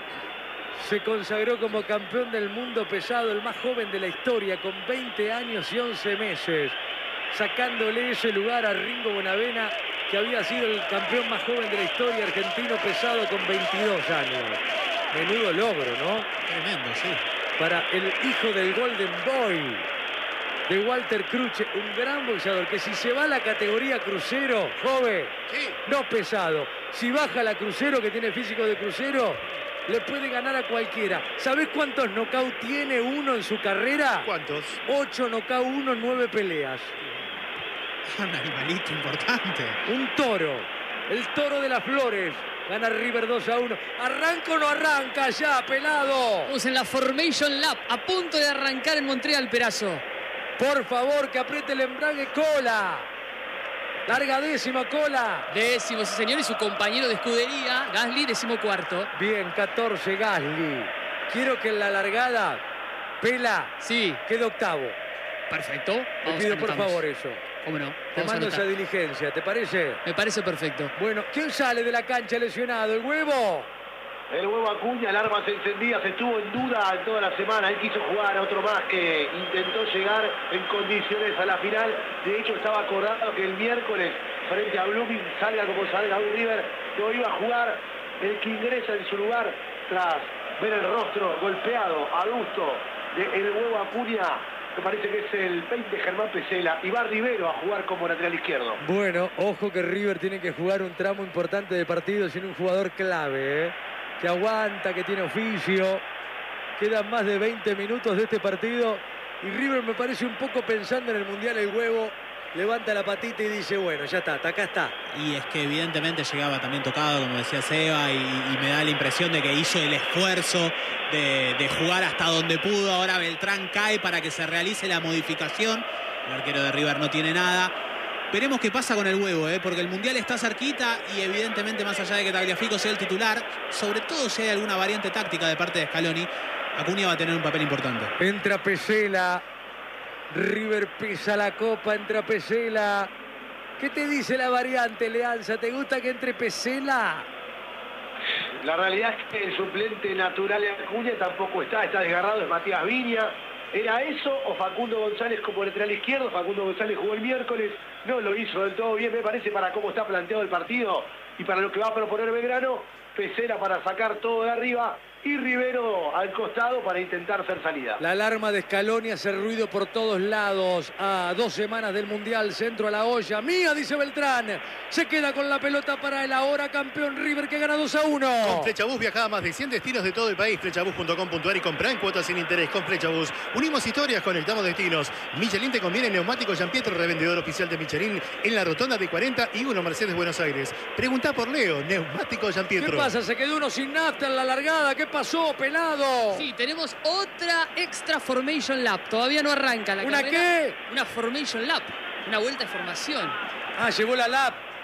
se consagró como campeón del mundo pesado, el más joven de la historia, con veinte años y once meses, sacándole ese lugar a Ringo Bonavena, que había sido el campeón más joven de la historia argentino pesado con veintidós años. Menudo logro, ¿no? Tremendo, sí. Para el hijo del Golden Boy de Walter Cruche, un gran boxeador que si se va a la categoría crucero, joven, sí, no pesado, si baja la crucero, que tiene físico de crucero, le puede ganar a cualquiera. ¿Sabés cuántos knockout tiene uno en su carrera? ¿Cuántos? Ocho knockout, uno en nueve peleas. Un animalito importante. Un toro. El Toro de las Flores. Gana River dos a uno. ¿Arranca o no arranca ya, pelado? Estamos en la Formation Lap, a punto de arrancar en Montreal, Perazo. Por favor, que apriete el embrague. Cola. Larga décima, Cola. Décimo, sí, señor. Y su compañero de escudería, Gasly, décimo cuarto. Bien, catorce, Gasly. Quiero que en la largada, Pela, sí, quede octavo. Perfecto. Te pido por favor eso. ¿Cómo no? Te mando esa diligencia, ¿te parece? Me parece perfecto. Bueno, ¿quién sale de la cancha lesionado? ¿El Huevo? El Huevo Acuña, alarmas encendidas, estuvo en duda en toda la semana. Él quiso jugar a otro más que intentó llegar en condiciones a la final. De hecho, estaba acordado que el miércoles, frente a Blooming, salga como salga un River, no iba a jugar. El que ingresa en su lugar, tras ver el rostro golpeado, adusto, de El Huevo Acuña, me parece que es el veinte Germán Pesela, y va Rivero a jugar como lateral izquierdo. Bueno, ojo que River tiene que jugar un tramo importante del partido sin un jugador clave, ¿eh? Que aguanta, que tiene oficio. Quedan más de veinte minutos de este partido y River me parece un poco pensando en el Mundial. El Huevo levanta la patita y dice, bueno, ya está, acá está. Y es que evidentemente llegaba también tocado, como decía Seba, y, y me da la impresión de que hizo el esfuerzo de, de jugar hasta donde pudo. Ahora Beltrán cae para que se realice la modificación. El arquero de River no tiene nada. Veremos qué pasa con el Huevo, ¿eh? Porque el Mundial está cerquita y evidentemente, más allá de que Tagliafico sea el titular, sobre todo si hay alguna variante táctica de parte de Scaloni, Acuña va a tener un papel importante. Entra Pesela, River pisa la copa, entra Pesela. ¿Qué te dice la variante, Leanza? ¿Te gusta que entre Pesela? La realidad es que el suplente natural de Acuña tampoco está, está desgarrado, es Matías Viña. ¿Era eso o Facundo González como lateral izquierdo? Facundo González jugó el miércoles, no lo hizo del todo bien, me parece, para cómo está planteado el partido y para lo que va a proponer Belgrano. Pesela para sacar todo de arriba y Rivero al costado para intentar hacer salida. La alarma de Scaloni hace ruido por todos lados. A dos semanas del Mundial, centro a la olla. Mía, dice Beltrán. Se queda con la pelota para el ahora campeón River, que gana dos a uno. Con Flechabús viaja a más de cien destinos de todo el país. Flechabús punto com punto ar y compra en cuotas sin interés. Con Flechabús unimos historias, conectamos destinos. Michelin te conviene. Neumático Gianpietro, revendedor oficial de Michelin en la rotonda de cuarenta y uno Mercedes Buenos Aires. Preguntá por Leo. Neumático Gianpietro. ¿Qué pasa? Se quedó uno sin nafta en la largada. ¿Qué pasó, pelado? Sí, tenemos otra extra Formation Lap. Todavía no arranca la ¿Una carrera. qué? Una Formation Lap. Una vuelta de formación. Ah, llevó la lap.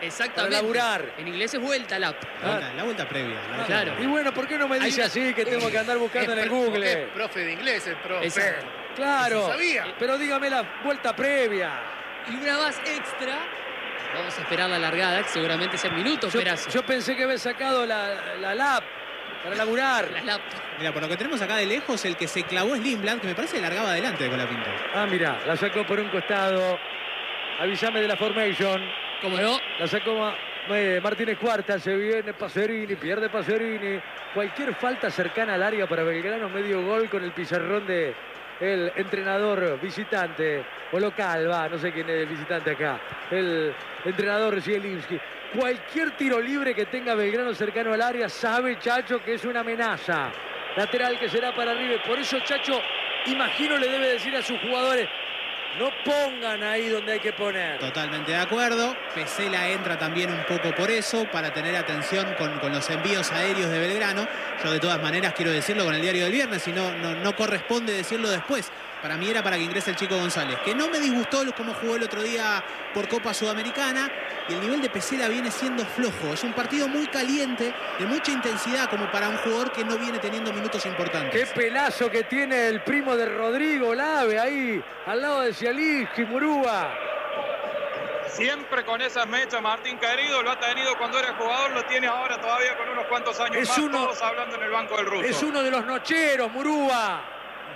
Exactamente. Para laburar. En inglés es vuelta lap. La vuelta, la vuelta previa. La Claro. Y bueno, ¿por qué no me dice Hay- así que tengo que andar buscando en el Google? Es profe de inglés, el profe. Exacto. Claro. Eso sabía. Pero dígame la vuelta previa. Y una más extra. Vamos a esperar la largada, que seguramente sea minutos, Yo, Perazo. yo pensé que había sacado la, la lap para laburar. La lap. Mira, por lo que tenemos acá de lejos, el que se clavó es Lindblad, que me parece que largaba adelante de Colapinto. Ah, mira, la sacó por un costado. Avísame de la formation. ¿Cómo no? La sacó Ma- eh, Martínez Cuarta, se viene Pacerini, pierde Pacerini. Cualquier falta cercana al área para Belgrano, medio gol con el pizarrón de el entrenador visitante o local, va, no sé quién es el visitante acá. El entrenador Zielinski. Cualquier tiro libre que tenga Belgrano cercano al área, sabe Chacho que es una amenaza. Lateral que será para River. Por eso Chacho, imagino, le debe decir a sus jugadores: no pongan ahí donde hay que poner. Totalmente de acuerdo. Pesela entra también un poco por eso, para tener atención con, con los envíos aéreos de Belgrano. Yo de todas maneras quiero decirlo con el diario del viernes, y no, no, no corresponde decirlo después. Para mí era para que ingrese el Chico González, que no me disgustó cómo jugó el otro día por Copa Sudamericana, y el nivel de Pesela viene siendo flojo. Es un partido muy caliente, de mucha intensidad, como para un jugador que no viene teniendo minutos importantes. Qué pelazo que tiene el primo de Rodrigo Lave ahí, al lado de Zielinski, Murúa. Siempre con esas mechas, Martín querido, lo ha tenido cuando era jugador, lo tiene ahora todavía con unos cuantos años Es más, uno- todos hablando en el banco del ruso. Es uno de los nocheros, Murúa.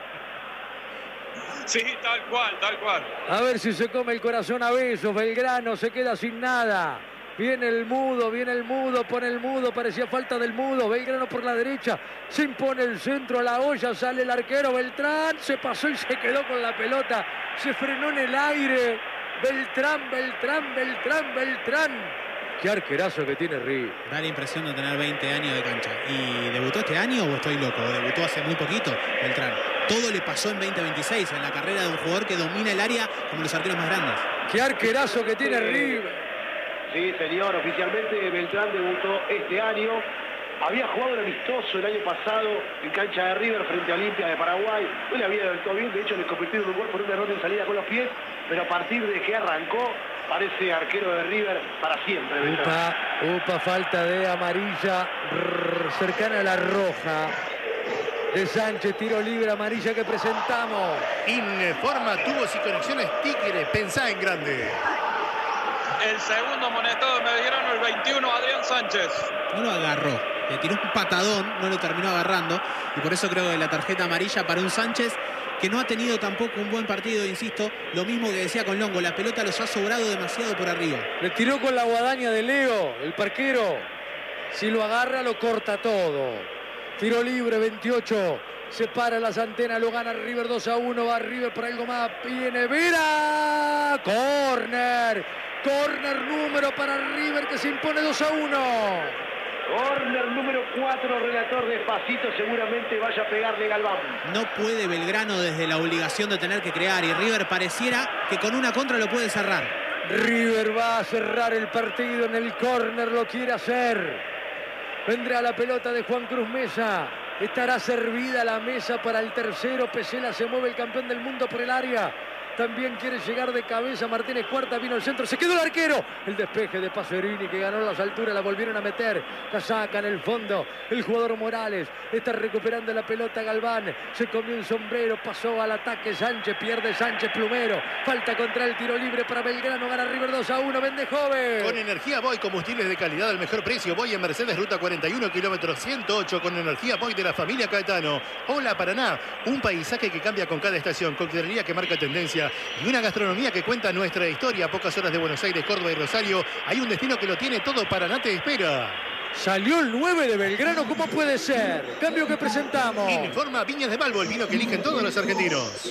Sí, tal cual, tal cual. A ver si se come el corazón a besos. Belgrano se queda sin nada. Viene el mudo, viene el mudo, pone el mudo, parecía falta del mudo. Belgrano por la derecha, se impone el centro a la olla, sale el arquero Beltrán, se pasó y se quedó con la pelota, se frenó en el aire. Beltrán, Beltrán, Beltrán, Beltrán. Qué arquerazo que tiene River. Da la impresión de tener veinte años de cancha. ¿Y debutó este año o estoy loco? Debutó hace muy poquito, Beltrán. Todo le pasó en veinte veintiséis, en la carrera de un jugador que domina el área como los arqueros más grandes. Qué arquerazo que tiene River. Sí, señor, oficialmente Beltrán debutó este año. Había jugado el amistoso el año pasado en cancha de River frente a Olimpia de Paraguay. No le había debutado bien, de hecho le convirtieron un gol por un error en salida con los pies, pero a partir de que arrancó, parece arquero de River para siempre. Beltrán. Upa, upa, falta de amarilla rrr, cercana a la roja. De Sánchez, tiro libre, amarilla que presentamos. Informa tubos y conexiones Tigre, pensá en grande. El segundo amonestado de Belgrano, el veintiuno, Adrián Sánchez. No lo agarró, le tiró un patadón, no lo terminó agarrando, y por eso creo que la tarjeta amarilla para un Sánchez que no ha tenido tampoco un buen partido, insisto, lo mismo que decía con Longo, la pelota los ha sobrado demasiado por arriba. Le tiró con la guadaña de Leo, el parquero. Si lo agarra, lo corta todo. Tiro libre, veintiocho. Se para las antenas, lo gana River dos a uno. Va River por algo más. Viene Vera. Corner. Corner número para River que se impone dos a uno. Corner número cuatro, relator despacito, seguramente vaya a pegarle Galván. No puede Belgrano desde la obligación de tener que crear, y River pareciera que con una contra lo puede cerrar. River va a cerrar el partido en el córner, lo quiere hacer. Vendrá la pelota de Juan Cruz Mesa. Estará servida la mesa para el tercero. Pesela se mueve, el campeón del mundo, por el área. También quiere llegar de cabeza Martínez Cuarta, vino al centro, se quedó el arquero. El despeje de Pacerini que ganó las alturas, la volvieron a meter. La saca en el fondo. El jugador Morales está recuperando la pelota Galván. Se comió un sombrero, pasó al ataque Sánchez, pierde Sánchez Plumero. Falta contra el tiro libre para Belgrano, gana River dos a uno, vende joven. Con energía Boy, combustibles de calidad al mejor precio. Boy en Mercedes, ruta cuarenta y uno, kilómetro ciento ocho, con energía Boy de la familia Caetano. Hola Paraná, un paisaje que cambia con cada estación, coctelería que marca tendencia y una gastronomía que cuenta nuestra historia. A pocas horas de Buenos Aires, Córdoba y Rosario, hay un destino que lo tiene todo. Paraná te espera. Salió el nueve de Belgrano, ¿cómo puede ser? Cambio que presentamos. Informa Viñas de Balbo, el vino que eligen todos los argentinos.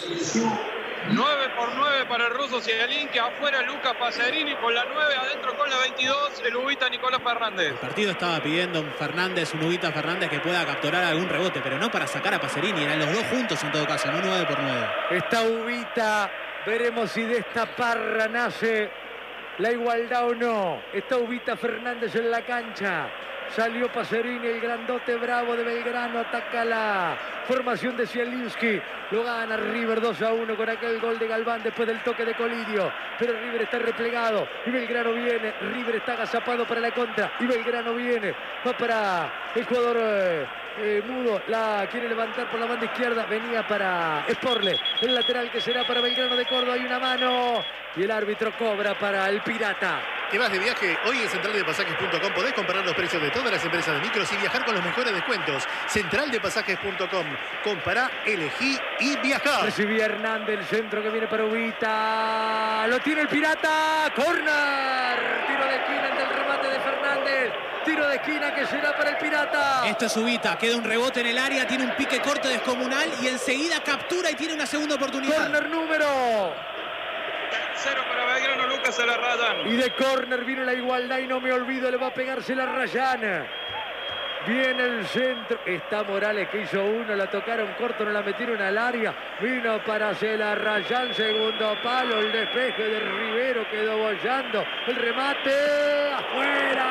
nueve por nueve para el ruso Zielinski, afuera Lucas Pacerini con la nueve, adentro con la veintidós, el ubita Nicolás Fernández. El partido estaba pidiendo un Fernández, un Ubita Fernández que pueda capturar algún rebote, pero no para sacar a Pacerini, eran los dos juntos en todo caso, no nueve por nueve. Está Ubita, veremos si de esta parra nace la igualdad o no. Está Ubita Fernández en la cancha. Salió Pacerini, el grandote bravo de Belgrano. Ataca la formación de Zielinski. Lo gana River dos a uno con aquel gol de Galván después del toque de Colidio. Pero River está replegado y Belgrano viene. River está agazapado para la contra y Belgrano viene. Va para el jugador eh, eh, Mudo. La quiere levantar por la banda izquierda. Venía para Sporle. El lateral que será para Belgrano de Córdoba. Hay una mano y el árbitro cobra para el Pirata. ¿Te vas de viaje? Hoy en central de pasajes punto com podés comparar los precios de todas las empresas de micros y viajar con los mejores descuentos. central de pasajes punto com. Compará, elegí y viajá. Recibía Hernández, el centro que viene para Ubita. Lo tiene el Pirata. ¡Corner! Tiro de esquina ante el remate de Fernández. Tiro de esquina que será para el Pirata. Esto es Ubita. Queda un rebote en el área. Tiene un pique corto descomunal y enseguida captura y tiene una segunda oportunidad. Corner número. Cero para Belgrano, Lucas se la rayan. Y de córner viene la igualdad y no me olvido, le va a pegarse la Rayana. Viene el centro. Está Morales que hizo uno, la tocaron corto, no la metieron al área. Vino para Celarrayán, segundo palo, el despeje de Rivero quedó bollando. El remate, afuera,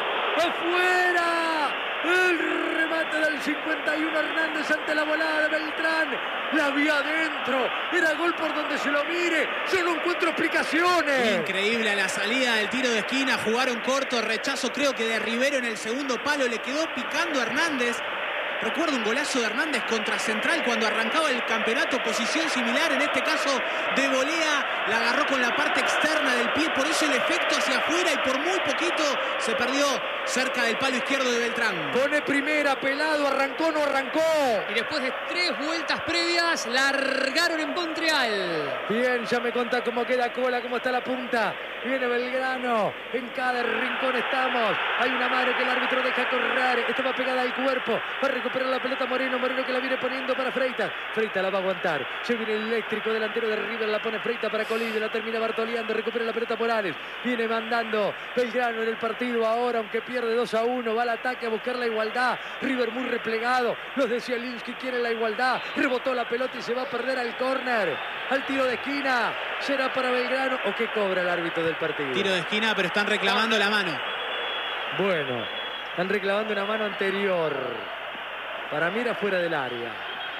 afuera. El remate del cincuenta y uno Hernández ante la volada de Beltrán. La vio adentro. Era gol por donde se lo mire. Yo no encuentro explicaciones. Increíble a la salida del tiro de esquina. Jugaron corto. Rechazo creo que de Rivero en el segundo palo. Le quedó picando a Hernández. Recuerdo un golazo de Hernández contra Central cuando arrancaba el campeonato, posición similar, en este caso de volea, la agarró con la parte externa del pie, por eso el efecto hacia afuera y por muy poquito se perdió cerca del palo izquierdo de Beltrán. Pone primera, Pelado, arrancó, no arrancó. Y después de tres vueltas previas, largaron en Montreal. Bien, ya me contá cómo queda Cola, cómo está la punta. Viene Belgrano, en cada rincón estamos. Hay una mano que el árbitro deja correr, estaba pegada al cuerpo, va a recuperar la pelota Moreno, Moreno que la viene poniendo para Freitas. Freitas la va a aguantar, se viene el eléctrico delantero de River, la pone Freitas para Colidio, la termina Bartoleando, recupera la pelota Morales. Viene mandando Belgrano en el partido ahora, aunque pierde dos a uno, va al ataque a buscar la igualdad. River muy replegado, los de Zielinski quieren la igualdad, rebotó la pelota y se va a perder al córner, al tiro de esquina. ¿Será para Belgrano o qué cobra el árbitro del partido? Tiro de esquina, pero están reclamando la mano. Bueno, están reclamando una mano anterior. Para mí era fuera del área.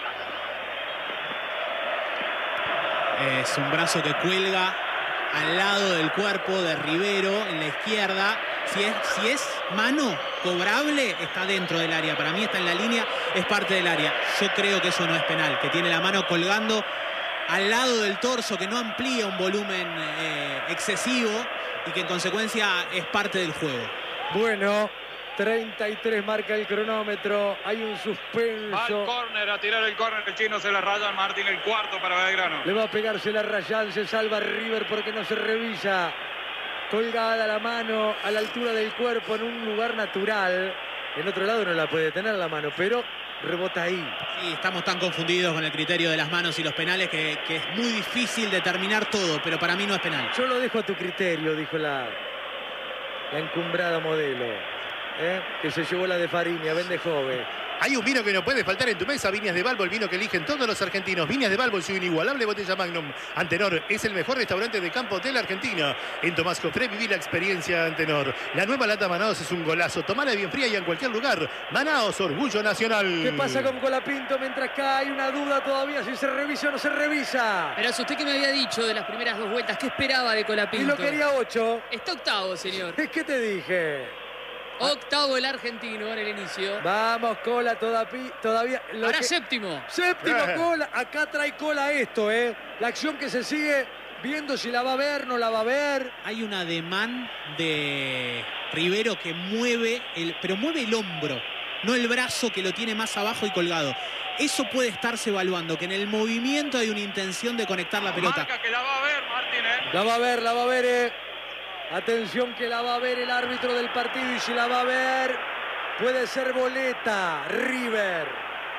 Es un brazo que cuelga al lado del cuerpo de Rivero en la izquierda. Si es, si es mano cobrable, está dentro del área. Para mí está en la línea, es parte del área. Yo creo que eso no es penal, que tiene la mano colgando al lado del torso, que no amplía un volumen eh, excesivo y que en consecuencia es parte del juego. Bueno, treinta y tres marca el cronómetro, hay un suspenso. Al córner, a tirar el córner, el chino se la raya, Martín, el cuarto para Belgrano. Le va a pegarse la Rayán, se salva River porque no se revisa. Colgada la mano a la altura del cuerpo en un lugar natural. En otro lado no la puede tener la mano, pero rebota ahí. Sí, estamos tan confundidos con el criterio de las manos y los penales que, que es muy difícil determinar todo, pero para mí no es penal. Yo lo dejo a tu criterio, dijo la, la encumbrada modelo. ¿Eh? Que se llevó la de Fariña, vende joven. Hay un vino que no puede faltar en tu mesa, Viñas de Balbo, el vino que eligen todos los argentinos. Viñas de Balbo, su inigualable botella Magnum. Antenor es el mejor restaurante de campo de la Argentina. En Tomás Cofré viví la experiencia Antenor. La nueva lata Manaos es un golazo. Tomala bien fría y en cualquier lugar. Manaos, orgullo nacional. ¿Qué pasa con Colapinto? Mientras acá hay una duda todavía si se revisa o no se revisa. Pero usted que me había dicho de las primeras dos vueltas, ¿qué esperaba de Colapinto? Y lo quería ocho. Está octavo, señor. ¿Qué te dije? Octavo el argentino en el inicio. Vamos, Cola, todavía. todavía Ahora que... séptimo. Séptimo, Cola. Acá trae Cola esto, ¿eh? La acción que se sigue viendo si la va a ver, no la va a ver. Hay un ademán de Rivero que mueve, el, pero mueve el hombro, no el brazo que lo tiene más abajo y colgado. Eso puede estarse evaluando, que en el movimiento hay una intención de conectar la pelota. Marca que la va a ver, Martín, ¿eh? La va a ver, la va a ver, ¿eh? Atención que la va a ver el árbitro del partido y si la va a ver puede ser boleta, River.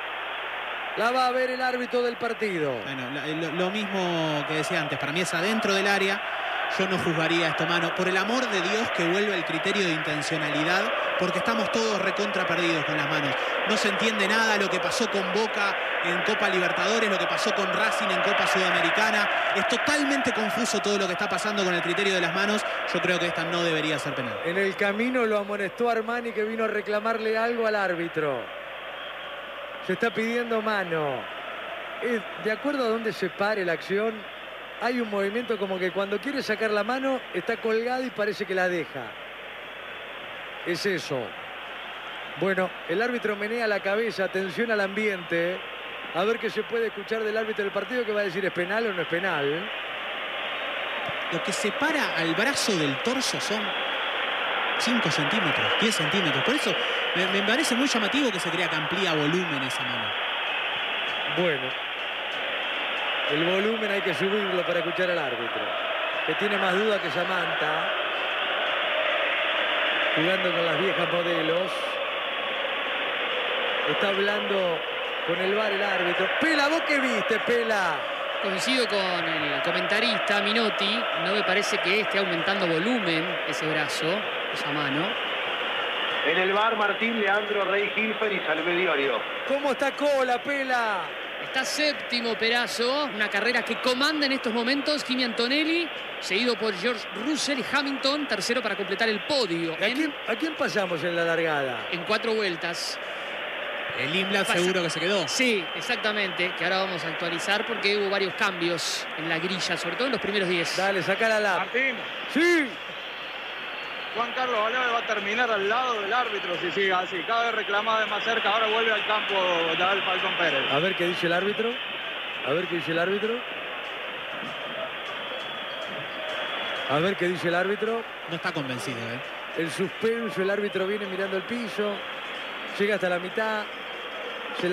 La va a ver el árbitro del partido. Bueno, lo, lo mismo que decía antes, para mí es adentro del área. Yo no juzgaría esto, mano. Por el amor de Dios que vuelva el criterio de intencionalidad, porque estamos todos recontra perdidos con las manos. no se entiende nada, lo que pasó con Boca en Copa Libertadores, lo que pasó con Racing en Copa Sudamericana. Es totalmente confuso todo lo que está pasando con el criterio de las manos. Yo creo que esta no debería ser penal. En el camino lo amonestó Armani, que vino a reclamarle algo al árbitro. Se está pidiendo mano. Es, de acuerdo a dónde se pare la acción, hay un movimiento como que cuando quiere sacar la mano está colgado y parece que la deja. Es eso. Bueno, el árbitro menea la cabeza, atención al ambiente. A ver qué se puede escuchar del árbitro del partido, que va a decir es penal o no es penal. Lo que separa al brazo del torso son cinco centímetros, diez centímetros. Por eso me, me parece muy llamativo que se crea que amplía volumen esa mano. Bueno, el volumen hay que subirlo para escuchar al árbitro, que tiene más duda que Samantha, jugando con las viejas modelos. Está hablando con el V A R el árbitro. Pela, ¿vos qué viste, Pela? Coincido con el comentarista Minotti. No me parece que esté aumentando volumen ese brazo, esa mano. En el V A R, Martín, Leandro, Rey, Hilfer y Salvé Diorio. ¿Cómo está Cola, Pela? Está séptimo Perazo, una carrera que comanda en estos momentos Kimi Antonelli, seguido por George Russell y Hamilton, tercero para completar el podio. ¿A quién, ¿A quién pasamos en la largada? En cuatro vueltas. El Imblat seguro que se quedó. Sí, exactamente, que ahora vamos a actualizar porque hubo varios cambios en la grilla, sobre todo en los primeros diez. Dale, sacala la. Martín. Sí. Juan Carlos Valave va a terminar al lado del árbitro si sigue así. Cada vez reclama de más cerca, ahora vuelve al campo ya el Falcón Pérez. A ver qué dice el árbitro. A ver qué dice el árbitro. A ver qué dice el árbitro. No está convencido, ¿eh? El suspenso, el árbitro viene mirando el piso. Llega hasta la mitad.